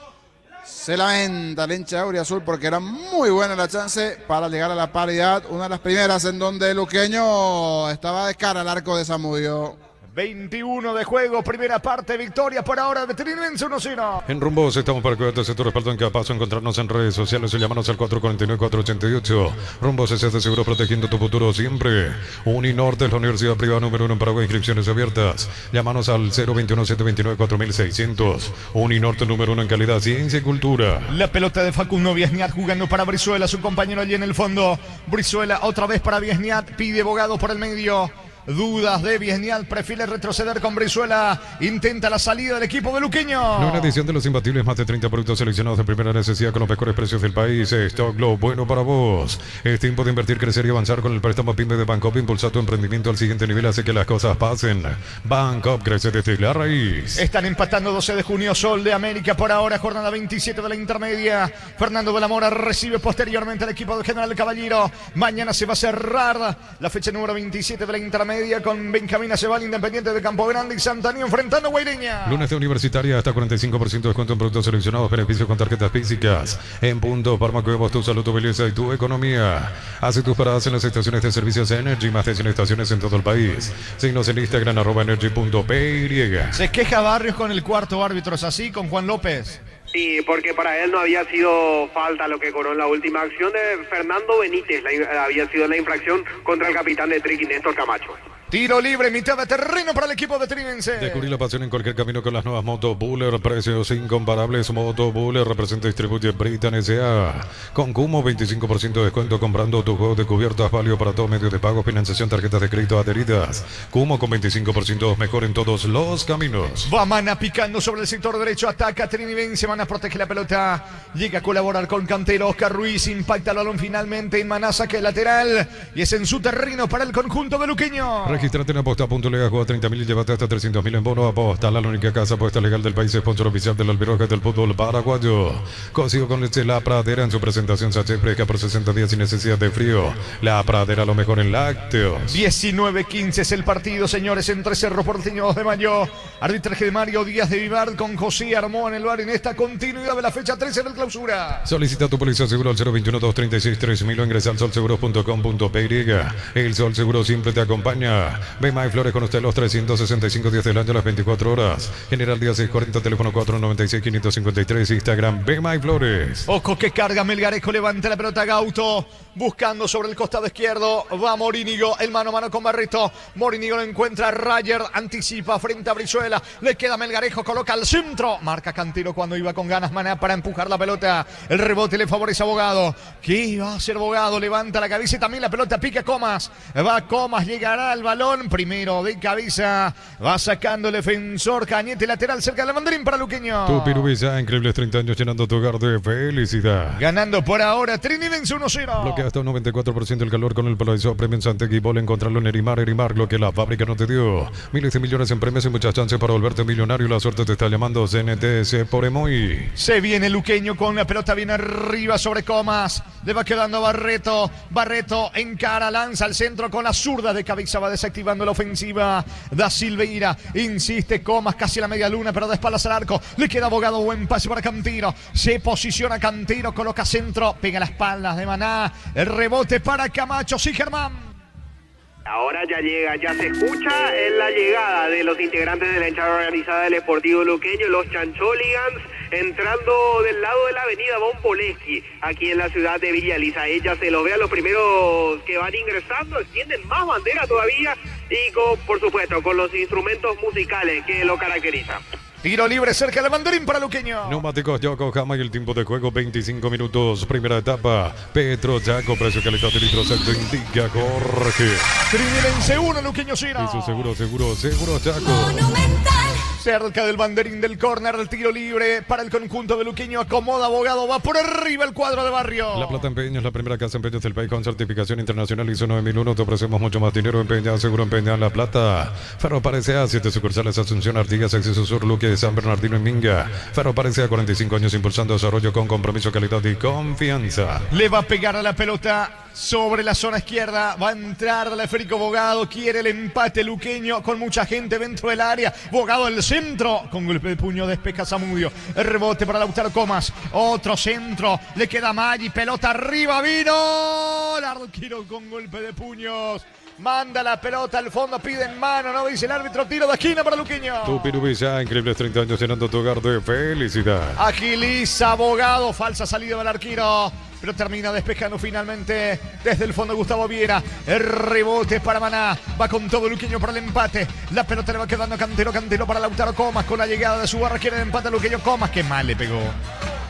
Se lamenta el hincha Auriazul porque era muy buena la chance para llegar a la paridad. Una de las primeras en donde Luqueño estaba de cara al arco de Zamudio. veintiuno de juego, primera parte, victoria por ahora de Trinidense uno cero. En Rumbos estamos para cuidarte de tu respaldo en cada paso. Encontrarnos en redes sociales o llamarnos al cuatro cuatro nueve, cuatro ocho ocho. Rumbos es de seguro protegiendo tu futuro siempre. Uninorte es la universidad privada número uno en Paraguay. Inscripciones abiertas. Llámanos al cero veintiuno, setecientos veintinueve, cuatro mil seiscientos. Uninorte número uno en calidad, ciencia y cultura. La pelota de Facundo Viesniat jugando para Brizuela, su compañero allí en el fondo. Brizuela otra vez para Viesniat, pide Bogado por el medio. dudas de Viesnial, prefiere retroceder con Brizuela, intenta la salida del equipo de Luqueño. Nueva edición de los imbatibles, más de treinta productos seleccionados de primera necesidad con los mejores precios del país. Stock Lo bueno para vos. Es tiempo de invertir, crecer y avanzar con el préstamo PYME de Bancop. Impulsa tu emprendimiento al siguiente nivel, hace que las cosas pasen. Bancop crece desde la raíz. Están empatando doce de junio, Sol de América por ahora, jornada veintisiete de la intermedia. Fernando de la Mora recibe posteriormente al equipo de General Caballero. Mañana se va a cerrar la fecha número veintisiete de la intermedia con Benjamín Aceval, Independiente de Campo Grande y Santaní enfrentando a Guaireña. Lunes de Universitaria, hasta cuarenta y cinco por ciento de descuento en productos seleccionados, beneficios con tarjetas físicas. En punto, Farmacuevos, tu salud, tu belleza y tu economía. Hace tus paradas en las estaciones de servicios Energy, más de cien estaciones en todo el país. Signos en Instagram, arroba energy punto p y. Se queja Barrios con el cuarto árbitro, ¿es así? Con Juan López. Sí, porque para él no había sido falta lo que cobró en la última acción de Fernando Benítez, la, había sido la infracción contra el capitán de Triqui, Néstor Camacho. Tiro libre, mitad de terreno para el equipo de Trinense. Descubrir la pasión en cualquier camino con las nuevas motos Buller. Precios incomparables. Moto Buller representa y distribuye Britan S A. Con Cumo, veinticinco por ciento de descuento comprando tu juego de cubiertas. Válido para todo medio de pago, financiación, tarjetas de crédito adheridas. Cumo con veinticinco por ciento mejor en todos los caminos. Va Mana picando sobre el sector derecho. Ataca Trinidense. Mana protege la pelota. Llega a colaborar con Cantero. Oscar Ruiz impacta el balón finalmente en Maná, saque lateral. Y es en su terreno para el conjunto de Luqueño. Regístrate en aposta punto legal, juega treinta mil y llévate hasta trescientos mil en bono. Aposta, la única casa apuesta legal del país, sponsor oficial del Albirroja del fútbol paraguayo. Cocido con leche La Pradera en su presentación sachet fresca por sesenta días sin necesidad de frío. La Pradera, lo mejor en lácteos. diecinueve quince es el partido, señores, entre Cerro Porteño dos de mayo. Arbitraje de Mario Díaz de Vivar con José Armó en el bar en esta continuidad de la fecha trece del clausura. Solicita tu póliza seguro al cero veintiuno, doscientos treinta y seis, tres mil o ingresa al sol seguros punto com punto p y. El Sol Seguro siempre te acompaña. Ve May Flores con usted los trescientos sesenta y cinco días del año, las veinticuatro horas. General Díaz seiscientos cuarenta, teléfono cuatro noventa y seis, quinientos cincuenta y tres, Instagram Ve May Flores. Ojo que carga Melgarejo, levanta la pelota Gauto, buscando sobre el costado izquierdo, va Morínigo, el mano a mano con Barreto. Morínigo lo encuentra, Rayer anticipa frente a Brizuela, le queda Melgarejo, coloca al centro, marca Cantero cuando iba con ganas Maná para empujar la pelota. El rebote le favorece a Bogado. ¿Qué va a hacer Bogado? Levanta la cabeza y también la pelota pica Comas. Va Comas, llegará al balón. Primero de cabeza, va sacando el defensor Cañete, lateral cerca del banderín para Luqueño. Tu Pirubisa, increíbles treinta años llenando tu hogar de felicidad. Ganando por ahora, Trinidense uno cero. Bloquea hasta un noventa y cuatro por ciento el calor con el Polarizado Premio en Santegui. Vol encontrarlo en Erimar, Erimar, lo que la fábrica no te dio. Miles de millones en premios y muchas chances para volverte millonario. La suerte te está llamando. C N T S por Emoy. Se viene Luqueño con la pelota bien arriba sobre Comas. Le va quedando Barreto. Barreto encara, lanza al centro con la zurda de cabeza. Va desactivando la ofensiva. Da Silveira. Insiste Comas casi a la media luna, pero de espaldas al arco. Le queda Bogado. Buen pase para Cantero. Se posiciona Cantero. Coloca centro. Pega las espaldas de Maná. El rebote para Camacho. Sí, Germán. Ahora ya llega, ya se escucha en la llegada de los integrantes de la hinchada organizada del Sportivo Luqueño, los Chancholigans, entrando del lado de la avenida Von Poleski, aquí en la ciudad de Villa Elisa. Ella se los ve a los primeros que van ingresando, extienden más bandera todavía y con, por supuesto, con los instrumentos musicales que lo caracterizan. Tiro libre cerca del banderín para Luqueño. Neumáticos Yokohama y el tiempo de juego veinticinco minutos. Primera etapa. Petro Jaco, precio calidad de litro exacto, indica Jorge. Trinidense uno, Luqueño cero. Y su seguro, seguro, seguro Jaco. Monumental. Cerca del banderín del córner, el tiro libre para el conjunto de Luqueño. Acomoda Bogado, va por arriba el cuadro de Barrio. La Plata Empeño es la primera casa empeños del país con certificación internacional I S O nueve mil uno. Te ofrecemos mucho más dinero. Empeña, seguro empeña La Plata. Ferro Parece A, siete sucursales, Asunción, Artigas, Acceso Sur, Luque, San Bernardino y Minga. Ferro Parece A, cuarenta y cinco años impulsando desarrollo con compromiso, calidad y confianza. Le va a pegar a la pelota sobre la zona izquierda. Va a entrar el esférico Bogado. Quiere el empate Luqueño con mucha gente dentro del área. Bogado al centro. Con golpe de puño despeja Zamudio. El rebote para Lautaro Comas. Otro centro. Le queda Maggi. Pelota arriba. Vino. El arquero con golpe de puños. Manda la pelota al fondo, pide en mano, no dice el árbitro, tiro de esquina para Luqueño. Tu Pirubisa, increíbles treinta años llenando tu hogar de felicidad. Agiliza Bogado, falsa salida del arquero, pero termina despejando finalmente desde el fondo Gustavo Viera. El rebote para Maná, va con todo Luqueño para el empate. La pelota le va quedando a Cantero, Cantero para Lautaro Comas con la llegada de su barra, quiere el empate a Luqueño. Comas, que mal le pegó.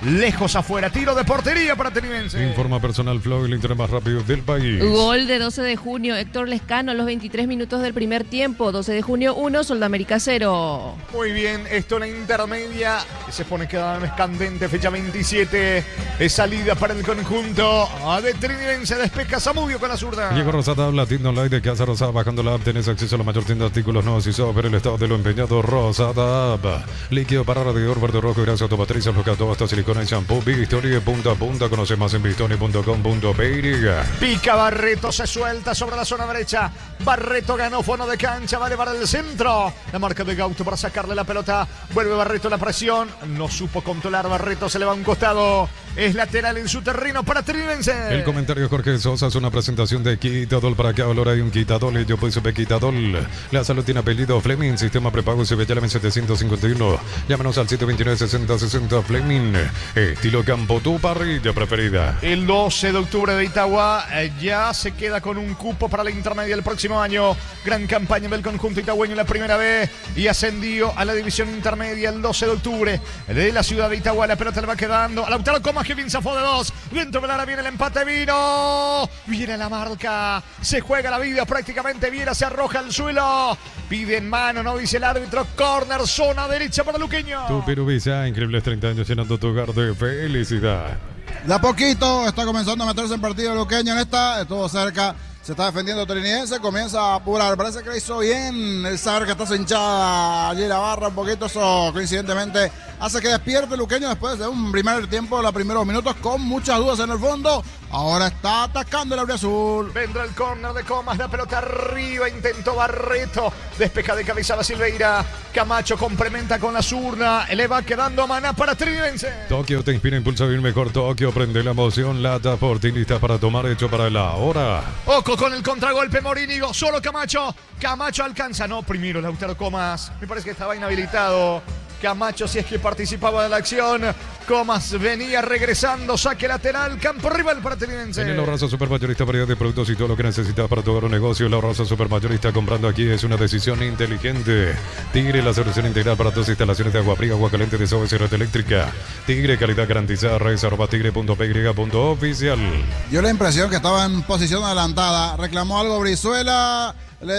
lejos afuera. Tiro de portería para Trinidense. Informa personal Flow, el internet más rápido del país. Gol de doce de junio, Héctor Lescano a los veintitrés minutos del primer tiempo. doce de junio uno, Soldamérica cero. Muy bien, esto en la intermedia se pone cada vez candente, fecha veintisiete, es salida para el conjunto de Trinidense, despeja Zamudio con la zurda. Llegó Rosada, la tienda online de Casa Rosada, bajando la app tenés acceso a la mayor tienda de artículos nuevos y sobre el estado de lo empeñado. Rosada App, líquido para radiador verde rojo y gracias automotriz, bloquea todo hasta silicona y shampoo. Victoria punta a punta, conoce más en victoria punto com punto pe. Pica Barreto, se suelta sobre la zona derecha. Barreto ganó fono de cancha, vale para el centro. La marca de Gauto para sacarle la pelota. Vuelve Barreto la presión. No supo controlar Barreto, se le va a un costado. Es lateral en su terreno para Trinidense. El comentario Jorge Sosa es una presentación de Quitadol. Para que ahora hay un Quitadol y yo pues supe Quitadol. La salud tiene apellido Fleming, sistema prepago se ve ya en setecientos cincuenta y uno. Llámanos al siete veintinueve sesenta sesenta Fleming. Estilo campo, tu parrilla preferida. El doce de octubre de Itagua eh, ya se queda con un cupo para la intermedia el próximo año. Gran campaña del conjunto itagüeño en la primera B y ascendió a la división intermedia el doce de octubre de la ciudad de Itagua. La pelota le va quedando a Lautaro Comas, que bien zafó de dos. Dentro del área viene el empate, vino. Viene la marca. Se juega la vida prácticamente. Viera se arroja al suelo. Pide en mano, no dice el árbitro. Corner, zona derecha para Luqueño. Tu Pirubisa, increíbles treinta años llenando tu hogar de felicidad. De a poquito está comenzando a meterse en partido Luqueño en esta. Estuvo cerca. Se está defendiendo Trinidense, comienza a apurar. Parece que lo hizo bien el saber que está hinchada allí la barra un poquito. Eso coincidentemente hace que despierte Luqueño después de un primer tiempo, los primeros minutos, con muchas dudas en el fondo. Ahora está atacando el auriazul. Vendrá el córner de Comas, la pelota arriba, intentó Barreto. Despeja de cabeza la Silveira. Camacho complementa con la zurda. Le va quedando maná para Trinidense. Tokio te inspira, impulsa a vivir mejor. Tokio, prende la emoción. Lata por ti, lista para tomar, hecho para la hora. Oco con el contragolpe Morínigo, solo Camacho. Camacho alcanza, no, primero Lautaro Comas. Me parece que estaba inhabilitado. Camacho, si es que participaba de la acción. Comas venía regresando, saque lateral, campo rival para Trinidense. En el Ahorrazo Supermayorista, variedad de productos y todo lo que necesitas para tu hogar o negocio. El Ahorrazo Supermayorista, comprando aquí es una decisión inteligente. Tigre, la solución integral para tus instalaciones de agua fría, agua caliente, desagüe y red eléctrica. Tigre, calidad garantizada. Redes arroba tigre punto pe y punto oficial. Dio la impresión que estaba en posición adelantada. Reclamó algo Brizuela.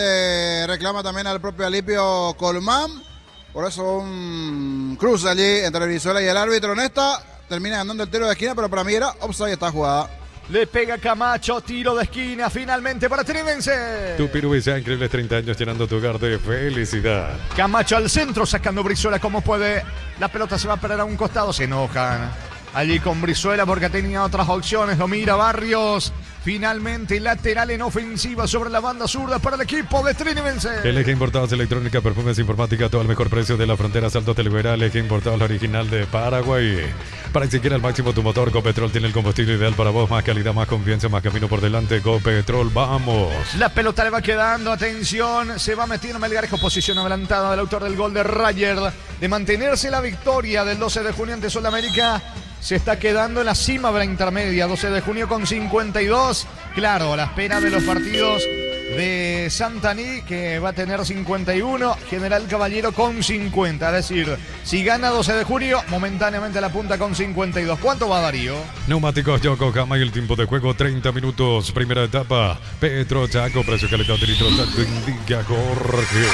Le reclama también al propio Alipio Colmán. Por eso un cruce allí entre Brizuela y el árbitro. En esta termina ganando el tiro de esquina, pero para mí era offside esta jugada. Le pega Camacho, tiro de esquina finalmente para Trinidense. Tu Pirubisa, increíbles treinta años llenando tu hogar de felicidad. Camacho al centro, sacando Brizuela como puede. La pelota se va a perder a un costado, se enojan allí con Brizuela porque tenía otras opciones. Lo mira Barrios. Finalmente lateral en ofensiva sobre la banda zurda para el equipo de Trinidense. El eje importados electrónica, perfumes, informática, todo el mejor precio de la frontera. Salto Televera, el eje importado original de Paraguay. Para exigir al máximo tu motor, Copetrol tiene el combustible ideal para vos. Más calidad, más confianza, más camino por delante. Copetrol, vamos. La pelota le va quedando, atención, se va metiendo Melgarejo, posición adelantada del autor del gol de Rayer. De mantenerse la victoria del doce de junio ante Sudamérica. Se está quedando en la cima de la intermedia, doce de junio con cincuenta y dos. Claro, a la espera de los partidos de Santaní, que va a tener cincuenta y uno. General Caballero con cincuenta. Es decir, si gana doce de junio, momentáneamente la punta con cincuenta y dos. ¿Cuánto va Darío? Neumáticos Yokohama y el tiempo de juego treinta minutos. Primera etapa. Petro Chaco, precio calidad de litro Chaco, indica Jorge.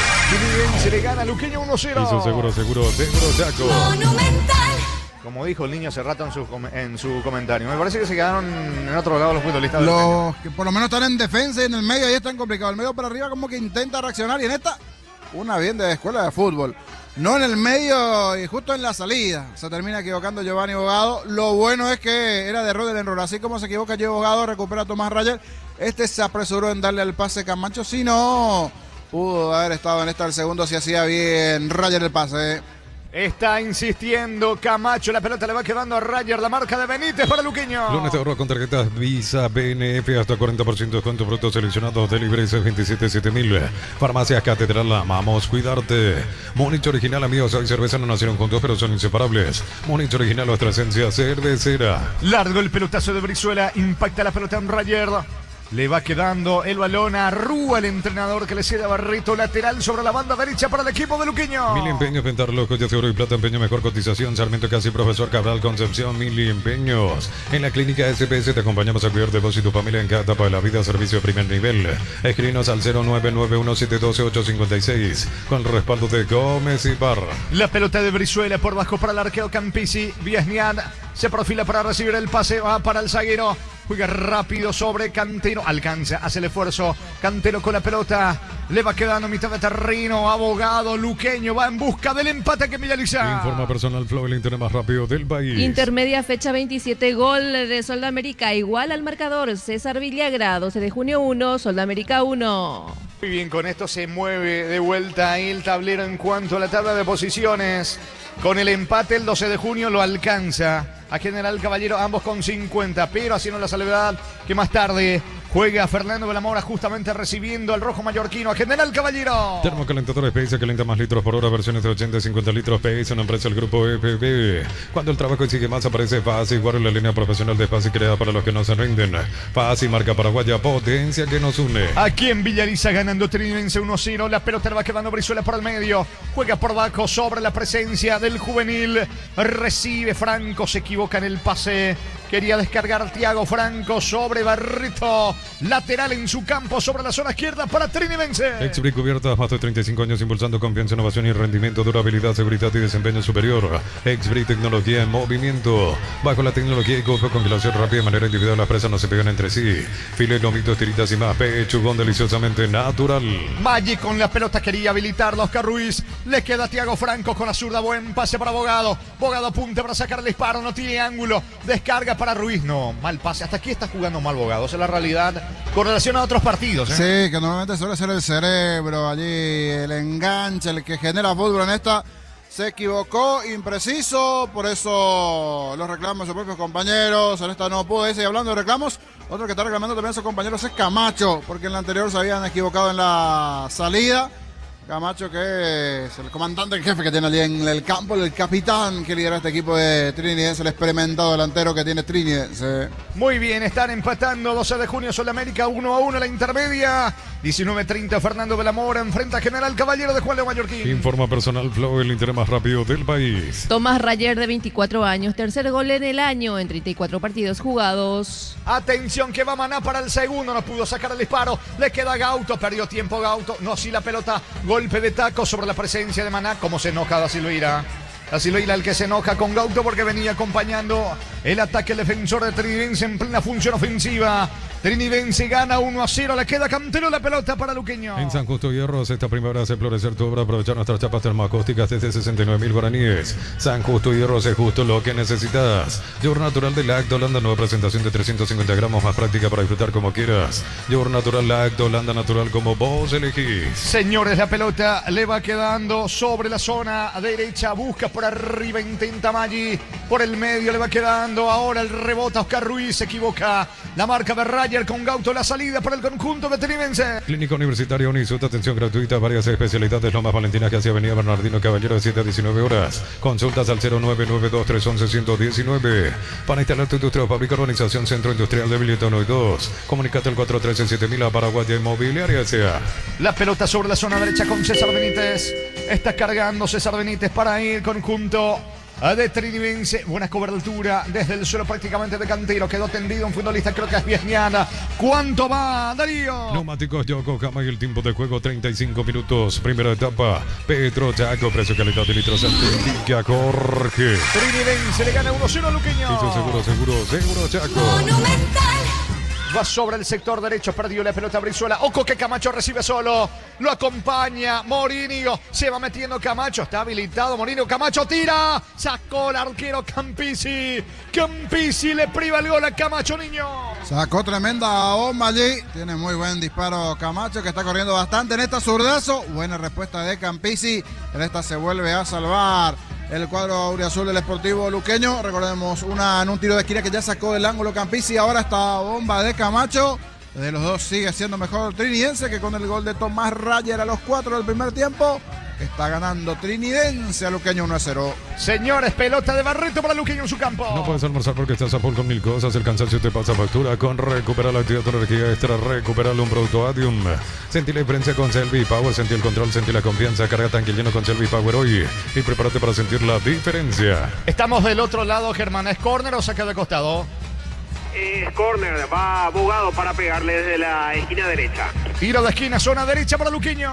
Se le gana a Luqueño uno cero. Y su seguro, seguro, seguro Chaco. Monumental. Como dijo el niño hace rato en su, en su comentario. Me parece que se quedaron en otro lado los futbolistas. Los que por lo menos están en defensa y en el medio ahí están complicados. El medio para arriba como que intenta reaccionar y en esta, una bien de escuela de fútbol. No en el medio y justo en la salida. Se termina equivocando Giovanni Bogado. Lo bueno es que era de Rodel Enrora. Así como se equivoca Giovanni Bogado, recupera a Tomás Rayer. Este se apresuró en darle el pase Camacho. Si no, pudo haber estado en esta el segundo si hacía bien Rayer el pase. Está insistiendo Camacho, la pelota le va quedando a Rayer, la marca de Benítez para Luqueño. Lunes de ahorro con tarjetas Visa B N F hasta cuarenta por ciento de descuento, productos seleccionados de Libres veintisiete siete mil. Farmacias Catedral, amamos cuidarte. Múnich original, amigos, hoy cerveza no nacieron juntos pero son inseparables. Múnich original, nuestra esencia cervecera. Largo el pelotazo de Brizuela, impacta la pelota en Rayer. Le va quedando el balón a Rúa, el entrenador que le cede a Barreto, lateral sobre la banda derecha para el equipo de Luqueño. Mil Empeños, Pentarlo, joyas de oro y plata, empeño, mejor cotización. Sarmiento Casi, Profesor Cabral, Concepción, Mil Empeños. En la clínica S P S te acompañamos a cuidar de vos y tu familia en cada etapa de la vida. Servicio de primer nivel. Escríbenos al cero nueve nueve uno siete uno dos ocho cinco seis con el respaldo de Gómez y Parra. La pelota de Brizuela por bajo para el arquero Campisi. Viesnian se profila para recibir el pase, va para el zaguero. Juega rápido sobre Cantero, alcanza, hace el esfuerzo, Cantero con la pelota, le va quedando mitad de terreno, Abogado, Luqueño, va en busca del empate que Villaliza. Informa Personal Flow, el internet más rápido del país. Intermedia fecha veintisiete, gol de Sol de América, igual al marcador, César Villagra, doce de junio uno, Sol de América uno. Muy bien, con esto se mueve de vuelta ahí el tablero en cuanto a la tabla de posiciones. Con el empate el doce de junio lo alcanza a General Caballero, ambos con cincuenta, pero haciendo la salvedad que más tarde juega Fernando de la Mora justamente recibiendo al rojo mallorquino a General Caballero. Termocalentadores P S, calienta más litros por hora, versiones de ochenta y cincuenta litros P S, una empresa del grupo E P B. Cuando el trabajo sigue más aparece Fasi, guarda la línea profesional de Fasi creada para los que no se rinden. Fasi, marca paraguaya, potencia que nos une. Aquí en Villaliza ganando Trinidense uno cero, la pelota va quedando Brizuela por el medio, juega por abajo sobre la presencia del juvenil, recibe Franco, se equivoca en el pase. Quería descargar Thiago Franco sobre Barreto. Lateral en su campo sobre la zona izquierda para Trinidense. Exbric Cubiertas, más de treinta y cinco años impulsando confianza, innovación y rendimiento, durabilidad, seguridad y desempeño superior. Exbric, tecnología en movimiento. Bajo la tecnología y con congelación rápida de manera individual, las presas no se pegan entre sí. Filet, lomitos, tiritas y más. Pechugón deliciosamente natural. Maggi con la pelota quería habilitarlo. Oscar Ruiz. Le queda Thiago Franco con la zurda. Buen pase para Abogado. Abogado apunta para sacar el disparo. No tiene ángulo. Descarga para Ruiz. No, mal pase. Hasta aquí está jugando mal Abogado. Esa es la realidad con relación a otros partidos. ¿eh? Sí, que normalmente suele ser el cerebro allí, el enganche, el que genera fútbol. En esta se equivocó, impreciso, por eso los reclamos de sus propios compañeros. En esta no pudo irse. Y hablando de reclamos, otro que está reclamando también a sus compañeros es Camacho, porque en la anterior se habían equivocado en la salida. Camacho, que es el comandante en jefe que tiene allí en el campo, el capitán que lidera este equipo de Trinidense, el experimentado delantero que tiene Trinidense. Muy bien, están empatando doce de junio Sol de América uno a uno la intermedia. diecinueve treinta Fernando de la Mora enfrenta a General Caballero de Juan de Mallorquín. Informa Personal Flow, el internet más rápido del país. Tomás Rayer, de veinticuatro años, tercer gol en el año en treinta y cuatro partidos jugados. Atención que va Maná para el segundo, no pudo sacar el disparo, le queda Gauto, perdió tiempo Gauto, no si la pelota, golpe de taco sobre la presencia de Maná, como se enoja Da Silveira. Da Silveira el que se enoja con Gauto porque venía acompañando el ataque defensor de Trinidense en plena función ofensiva. Trinidense gana uno a cero, le queda Cantero la pelota para Luqueño. En San Justo Hierros, esta primavera hace florecer tu obra, aprovechar nuestras chapas termoacústicas desde sesenta y nueve mil guaraníes. San Justo Hierros es justo lo que necesitas. Yogur natural de Lacto Holanda, nueva presentación de trescientos cincuenta gramos, más práctica para disfrutar como quieras. Yogur natural Lacto Holanda, natural como vos elegís. Señores, la pelota le va quedando sobre la zona derecha, busca por arriba, intenta Maggi, por el medio le va quedando, ahora el rebota Oscar Ruiz, se equivoca, la marca de Rayer con Gauto, la salida para el conjunto de Trinidense. Clínica Universitaria Unisut, atención gratuita, varias especialidades, Lomas Valentina, que hacia Avenida Bernardino Caballero de siete a diecinueve horas. Consultas al cero nueve nueve dos tres uno uno uno uno nueve. Para instalar tu industria o fábrica, urbanización Centro Industrial de Villeta uno y dos. Comunicate al cuatro uno tres siete mil a Paraguaya Inmobiliaria S A. La pelota sobre la zona derecha con César Benítez. Está cargando César Benítez para ir conjunto de Trinidense. Buena cobertura desde el suelo prácticamente de Cantero. Quedó tendido un futbolista, creo que es Viesniana. ¿Cuánto va, Darío? Neumáticos Yokohama y el tiempo de juego treinta y cinco minutos. Primera etapa. Petro Chaco, precio calidad de litros Indica Jorge. Trinidense le gana uno cero a Luqueño. Hizo seguro, seguro, seguro Chaco. Monumental. Va sobre el sector derecho, perdió la pelota Brizuela. Ojo que Camacho recibe solo. Lo acompaña Morinio. Se va metiendo Camacho. Está habilitado Morinio. Camacho tira. Sacó el arquero Campisi. Campisi le priva el gol a Camacho, niño. Sacó tremenda bomba allí. Tiene muy buen disparo Camacho, que está corriendo bastante en esta zurdazo. Buena respuesta de Campisi. En esta se vuelve a salvar el cuadro auriazul del Sportivo Luqueño. Recordemos una en un tiro de esquina que ya sacó del ángulo Campisi. Ahora esta bomba de Camacho. De los dos sigue siendo mejor el Trinidense, que con el gol de Tomás Rayer a los cuatro del primer tiempo Está ganando Trinidense a Luqueño uno a cero. Señores, pelota de Barreto para Luqueño en su campo. No puedes almorzar porque estás a full con mil cosas. El cansancio te pasa factura. Con Recupera la actividad, tu energía extra. Recupera un producto Adium. Sentí la diferencia con Selvi Power. Sentí el control, sentí la confianza. Carga tanque lleno con Selvi Power hoy. Y prepárate para sentir la diferencia. Estamos del otro lado, Germán. ¿Es córner o saque de costado? Es corner, va abogado para pegarle desde la esquina derecha. Tiro de esquina, zona derecha para Luqueño.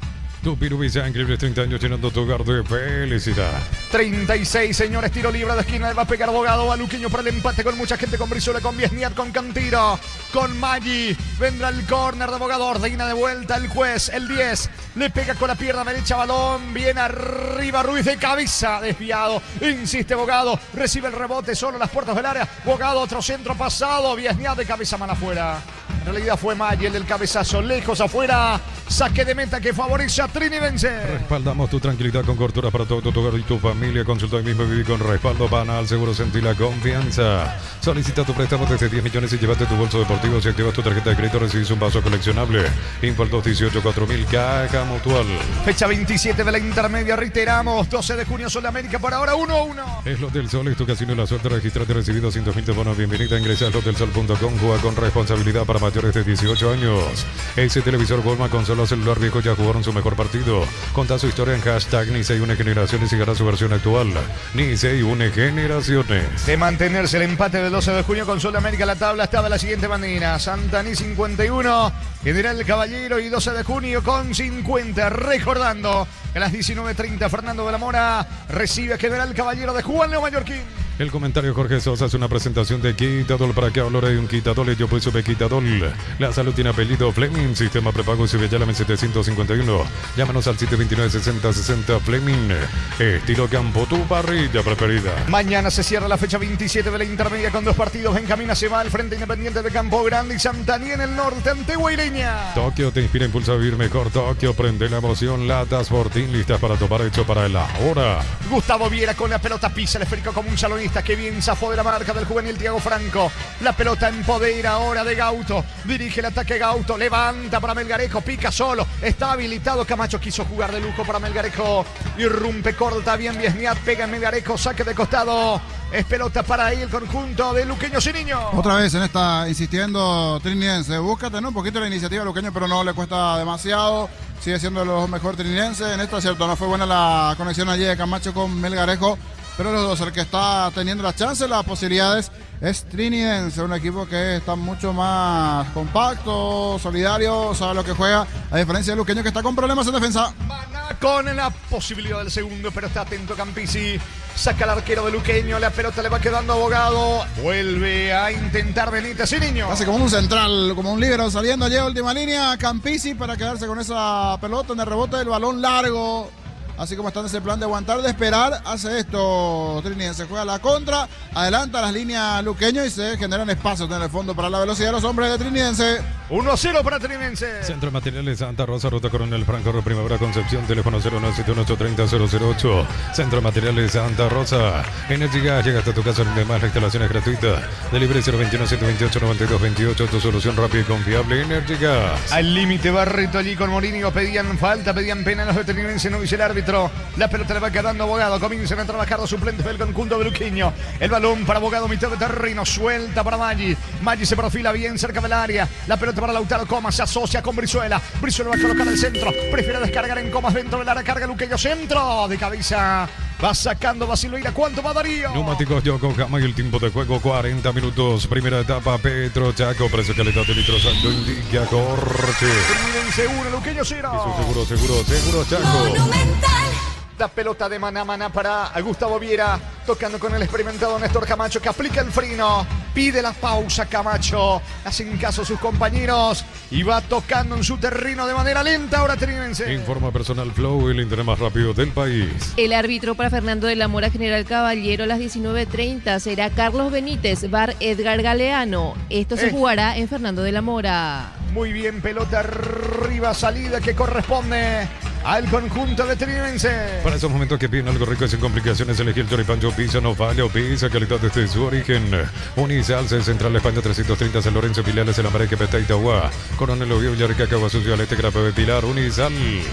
Tu Pirubisa, increíbles treinta años llenando tu hogar de felicidad. treinta y seis, señores, tiro libre de esquina, le va a pegar abogado a Luqueño para el empate con mucha gente, con Brizuela, con Viesniat, con Cantiro, con Maggi. Vendrá el córner de abogado, ordena de vuelta el juez, el diez, le pega con la pierna derecha, balón, viene arriba Ruiz de cabeza, desviado, insiste abogado, recibe el rebote, solo las puertas del área, abogado, otro centro pasado, Viesniat de cabeza, mano afuera. En realidad fue Maggi el del cabezazo, lejos afuera, saque de meta que favorece a Trinidense. Respaldamos tu tranquilidad con cobertura para todo tu hogar y tu familia. Consulta hoy mismo y viví con respaldo Banal. Seguro sentí la confianza. Solicita tu préstamo desde diez millones y llévate tu bolso deportivo. Si activas tu tarjeta de crédito recibes un vaso coleccionable. Info al dos dieciocho cuatro mil, Caja Mutual. Fecha veintisiete de la intermedia, reiteramos, doce de junio, Sol de América, por ahora uno a uno. Es Los del Sol, es tu casino y la suerte. Registrate y recibí doscientos mil de bonos. Bienvenida, ingresa a los del sol punto com. Juega con responsabilidad para mayores de dieciocho años. Ese televisor Walmart, consola celular viejo ya jugaron su mejor partido. Conta su historia en hashtag Ni se une generaciones y gana su versión actual. Ni se une generaciones. De mantenerse el empate del doce de junio con Sol de América, la tabla estaba de la siguiente manera. Santaní cincuenta y uno, General Caballero y doce de junio con cincuenta. Recordando que a las diecinueve treinta Fernando de la Mora recibe a General Caballero de Juan Leo Mallorquín. El comentario Jorge Sosa es una presentación de Quitadol. ¿Para qué hablar de un Quitadol? Yo pues sube Quitadol. La salud tiene apellido Fleming. Sistema prepago y sube ya la setecientos cincuenta y uno. Llámanos al siete veintinueve sesenta sesenta Fleming. Estilo campo, tu parrilla preferida. Mañana se cierra la fecha veintisiete de la intermedia con dos partidos. Benjamín se va al Frente Independiente de Campo Grande y Santaní en el norte, Antigua y Leña. Tokio te inspira, impulsa a vivir mejor. Tokio prende la emoción. Latas Fortín listas para tomar, hecho para la hora. Gustavo Viera con la pelota, pisa el esférico como un salonista. Que bien zafó de la marca del juvenil Thiago Franco. La pelota empodera ahora de Gauto. Dirige el ataque Gauto. Levanta para Melgarejo. Pica solo. Está habilitado. Camacho quiso jugar de lujo para Melgarejo. Irrumpe, corta bien Viesniat. Pega en Melgarejo. Saque de costado. Es pelota para ahí el conjunto de Luqueño sin niño. Otra vez en esta insistiendo Trinidense. Busca tener un poquito la iniciativa a Luqueño, pero no le cuesta demasiado. Sigue siendo de los mejores trinidenses. En esta, cierto, no fue buena la conexión allí de Camacho con Melgarejo. Pero los dos, el que está teniendo las chances, las posibilidades, es Trinidense, un equipo que está mucho más compacto, solidario, sabe lo que juega, a diferencia de Luqueño que está con problemas en defensa. Maná con la posibilidad del segundo, pero está atento Campisi. Saca al arquero de Luqueño, la pelota le va quedando abogado. Vuelve a intentar Benítez y Niño. Hace como un central, como un líbero saliendo allí a última línea, Campisi para quedarse con esa pelota en el rebote del balón largo. Así como está en ese plan de aguantar, de esperar, hace esto Trinidense, juega la contra, adelanta las líneas Luqueño y se generan espacios en el fondo para la velocidad de los hombres de Trinidense. uno a cero para Trinidense. Centro de Materiales Santa Rosa, Ruta Coronel Franco, Primavera Concepción, teléfono cero nueve siete uno ocho tres cero cero cero ocho. Centro de Materiales Santa Rosa. Energy Gas llega hasta tu casa, donde más la instalación es gratuita. Delivery cero veintiuno siete veintiocho noventa y dos veintiocho, tu solución rápida y confiable, Energy Gas. Al límite Barreto allí con Morinio, pedían falta, pedían pena los de Trinidense, no dice el árbitro. La pelota le va quedando abogado, comienzan a trabajar los suplentes del conjunto de Luqueño. El balón para abogado, mitad de terreno, suelta para Maggi. Maggi se perfila bien cerca del área. La pelota para Lautaro Comas, se asocia con Brizuela. Brizuela va a colocar el centro, prefiere descargar en Comas dentro del área, carga Luqueño, centro de cabeza. Va sacando Basilveira, ¿cuánto va Darío? Neumáticos Yokohama y el tiempo de juego cuarenta minutos. Primera etapa, Petro Chaco, precio calidad de litro santo indica Jorge. Trinidense uno, Luqueño cero. Eso seguro, seguro, seguro Chaco. Monumental. La pelota de Maná Maná para Gustavo Viera, tocando con el experimentado Néstor Camacho, que aplica el freno, pide la pausa Camacho, hacen caso sus compañeros y va tocando en su terreno de manera lenta ahora Trinidense. Informa Personal Flow, el internet más rápido del país. El árbitro para Fernando de la Mora, General Caballero, a las diecinueve treinta será Carlos Benítez, Bar Edgar Galeano. Esto se Eh. jugará en Fernando de la Mora. Muy bien, pelota arriba, salida que corresponde al conjunto de Trinidense. Para esos momentos que piden algo rico y sin complicaciones, elegí el choripancho Pizza, no falla o pizza, calidad desde su origen. Unisalce, Central España trescientos treinta, San Lorenzo, Pilares, El Amare, Quepeta, Itagua. Coronel Oviedo, Villarrica, Cagua Sucio, Alete, Grape, Pilar, Unisal.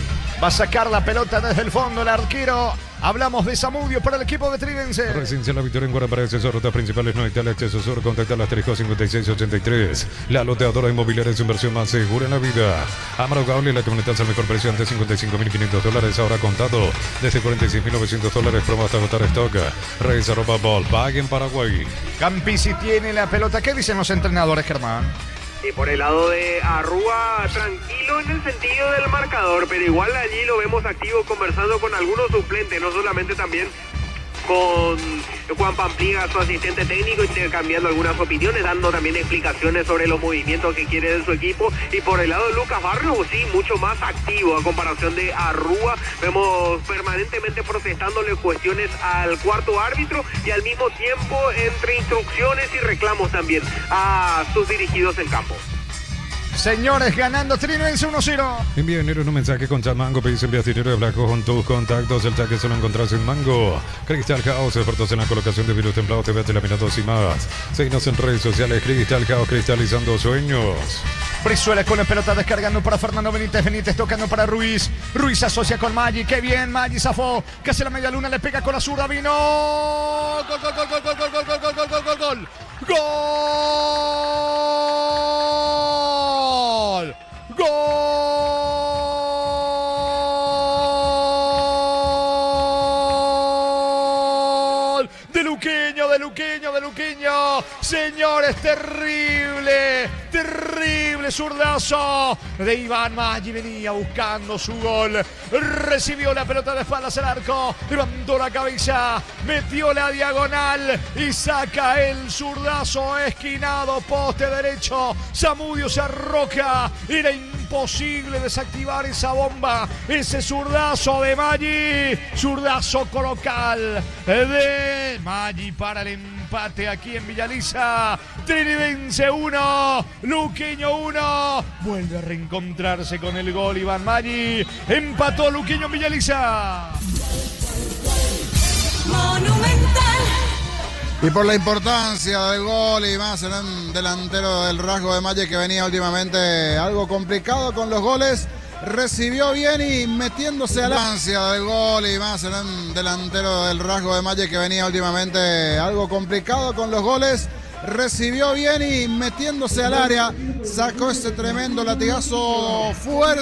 Va a sacar la pelota desde el fondo el arquero. Hablamos de Zamudio para el equipo de Trinense. Residencia La Victoria en Guarapara, acceso, rutas principales, no Italia, acceso sur, contacta al asterisco cincuenta y seis ochenta y tres. La loteadora inmobiliaria es su inversión más segura en la vida. Amaro Gauli, la camioneta al mejor precio antes cincuenta y cinco mil quinientos dólares, ahora contado desde cuarenta y seis mil novecientos dólares, promo hasta agotar stock. Reyes arroba ball, pague en Paraguay. Campisi tiene la pelota. ¿Qué dicen los entrenadores, Germán? Y por el lado de Arrúa, tranquilo en el sentido del marcador, pero igual allí lo vemos activo conversando con algunos suplentes, no solamente también con Juan Pampliga, su asistente técnico, intercambiando algunas opiniones, dando también explicaciones sobre los movimientos que quiere de su equipo. Y por el lado de Lucas Barrios, sí, mucho más activo a comparación de Arrúa. Vemos permanentemente protestándole cuestiones al cuarto árbitro y al mismo tiempo entre instrucciones y reclamos también a sus dirigidos en campo. Señores, ganando Trinense uno cero. Envía dinero en un mensaje con Chamango, pedís envías dinero de Blanco con tus contactos. El saque solo encontrás en Mango. Cristal House, expertos en la colocación de virus templados, T V, laminados y más. Seguinos en redes sociales, Cristal House, cristalizando sueños. Brizuela con la pelota descargando para Fernando Benítez. Benítez tocando para Ruiz. Ruiz se asocia con Maggi. Qué bien, Maggi zafó. Que hace la media luna, le pega con la zurda. Vino. Gol, gol, gol, gol, gol, gol, gol, gol, gol, gol, gol, gol, gol. Gol. Gol de Luqueño, de Luqueño, de Luqueño. Señores, terrible, terrible zurdazo de Iván Maggi. Venía buscando su gol. Recibió la pelota de espaldas al arco. Levantó la cabeza, metió la diagonal y saca el zurdazo esquinado, poste derecho. Zamudio se arroja. Era imposible desactivar esa bomba. Ese zurdazo de Maggi. Zurdazo colocal de Maggi para el empate aquí en Villaliza. Trinidense uno, Luqueño uno. Vuelve a reencontrarse con el gol Iván Maggi. Empató Luqueño en Villaliza. Monumental. Y por la importancia del gol y más en un delantero del rasgo de Maggi que venía últimamente algo complicado con los goles, recibió bien y metiéndose a la ansia del gol y más en un delantero del rasgo de Maggi que venía últimamente algo complicado con los goles, recibió bien y metiéndose al área sacó ese tremendo latigazo fuerte.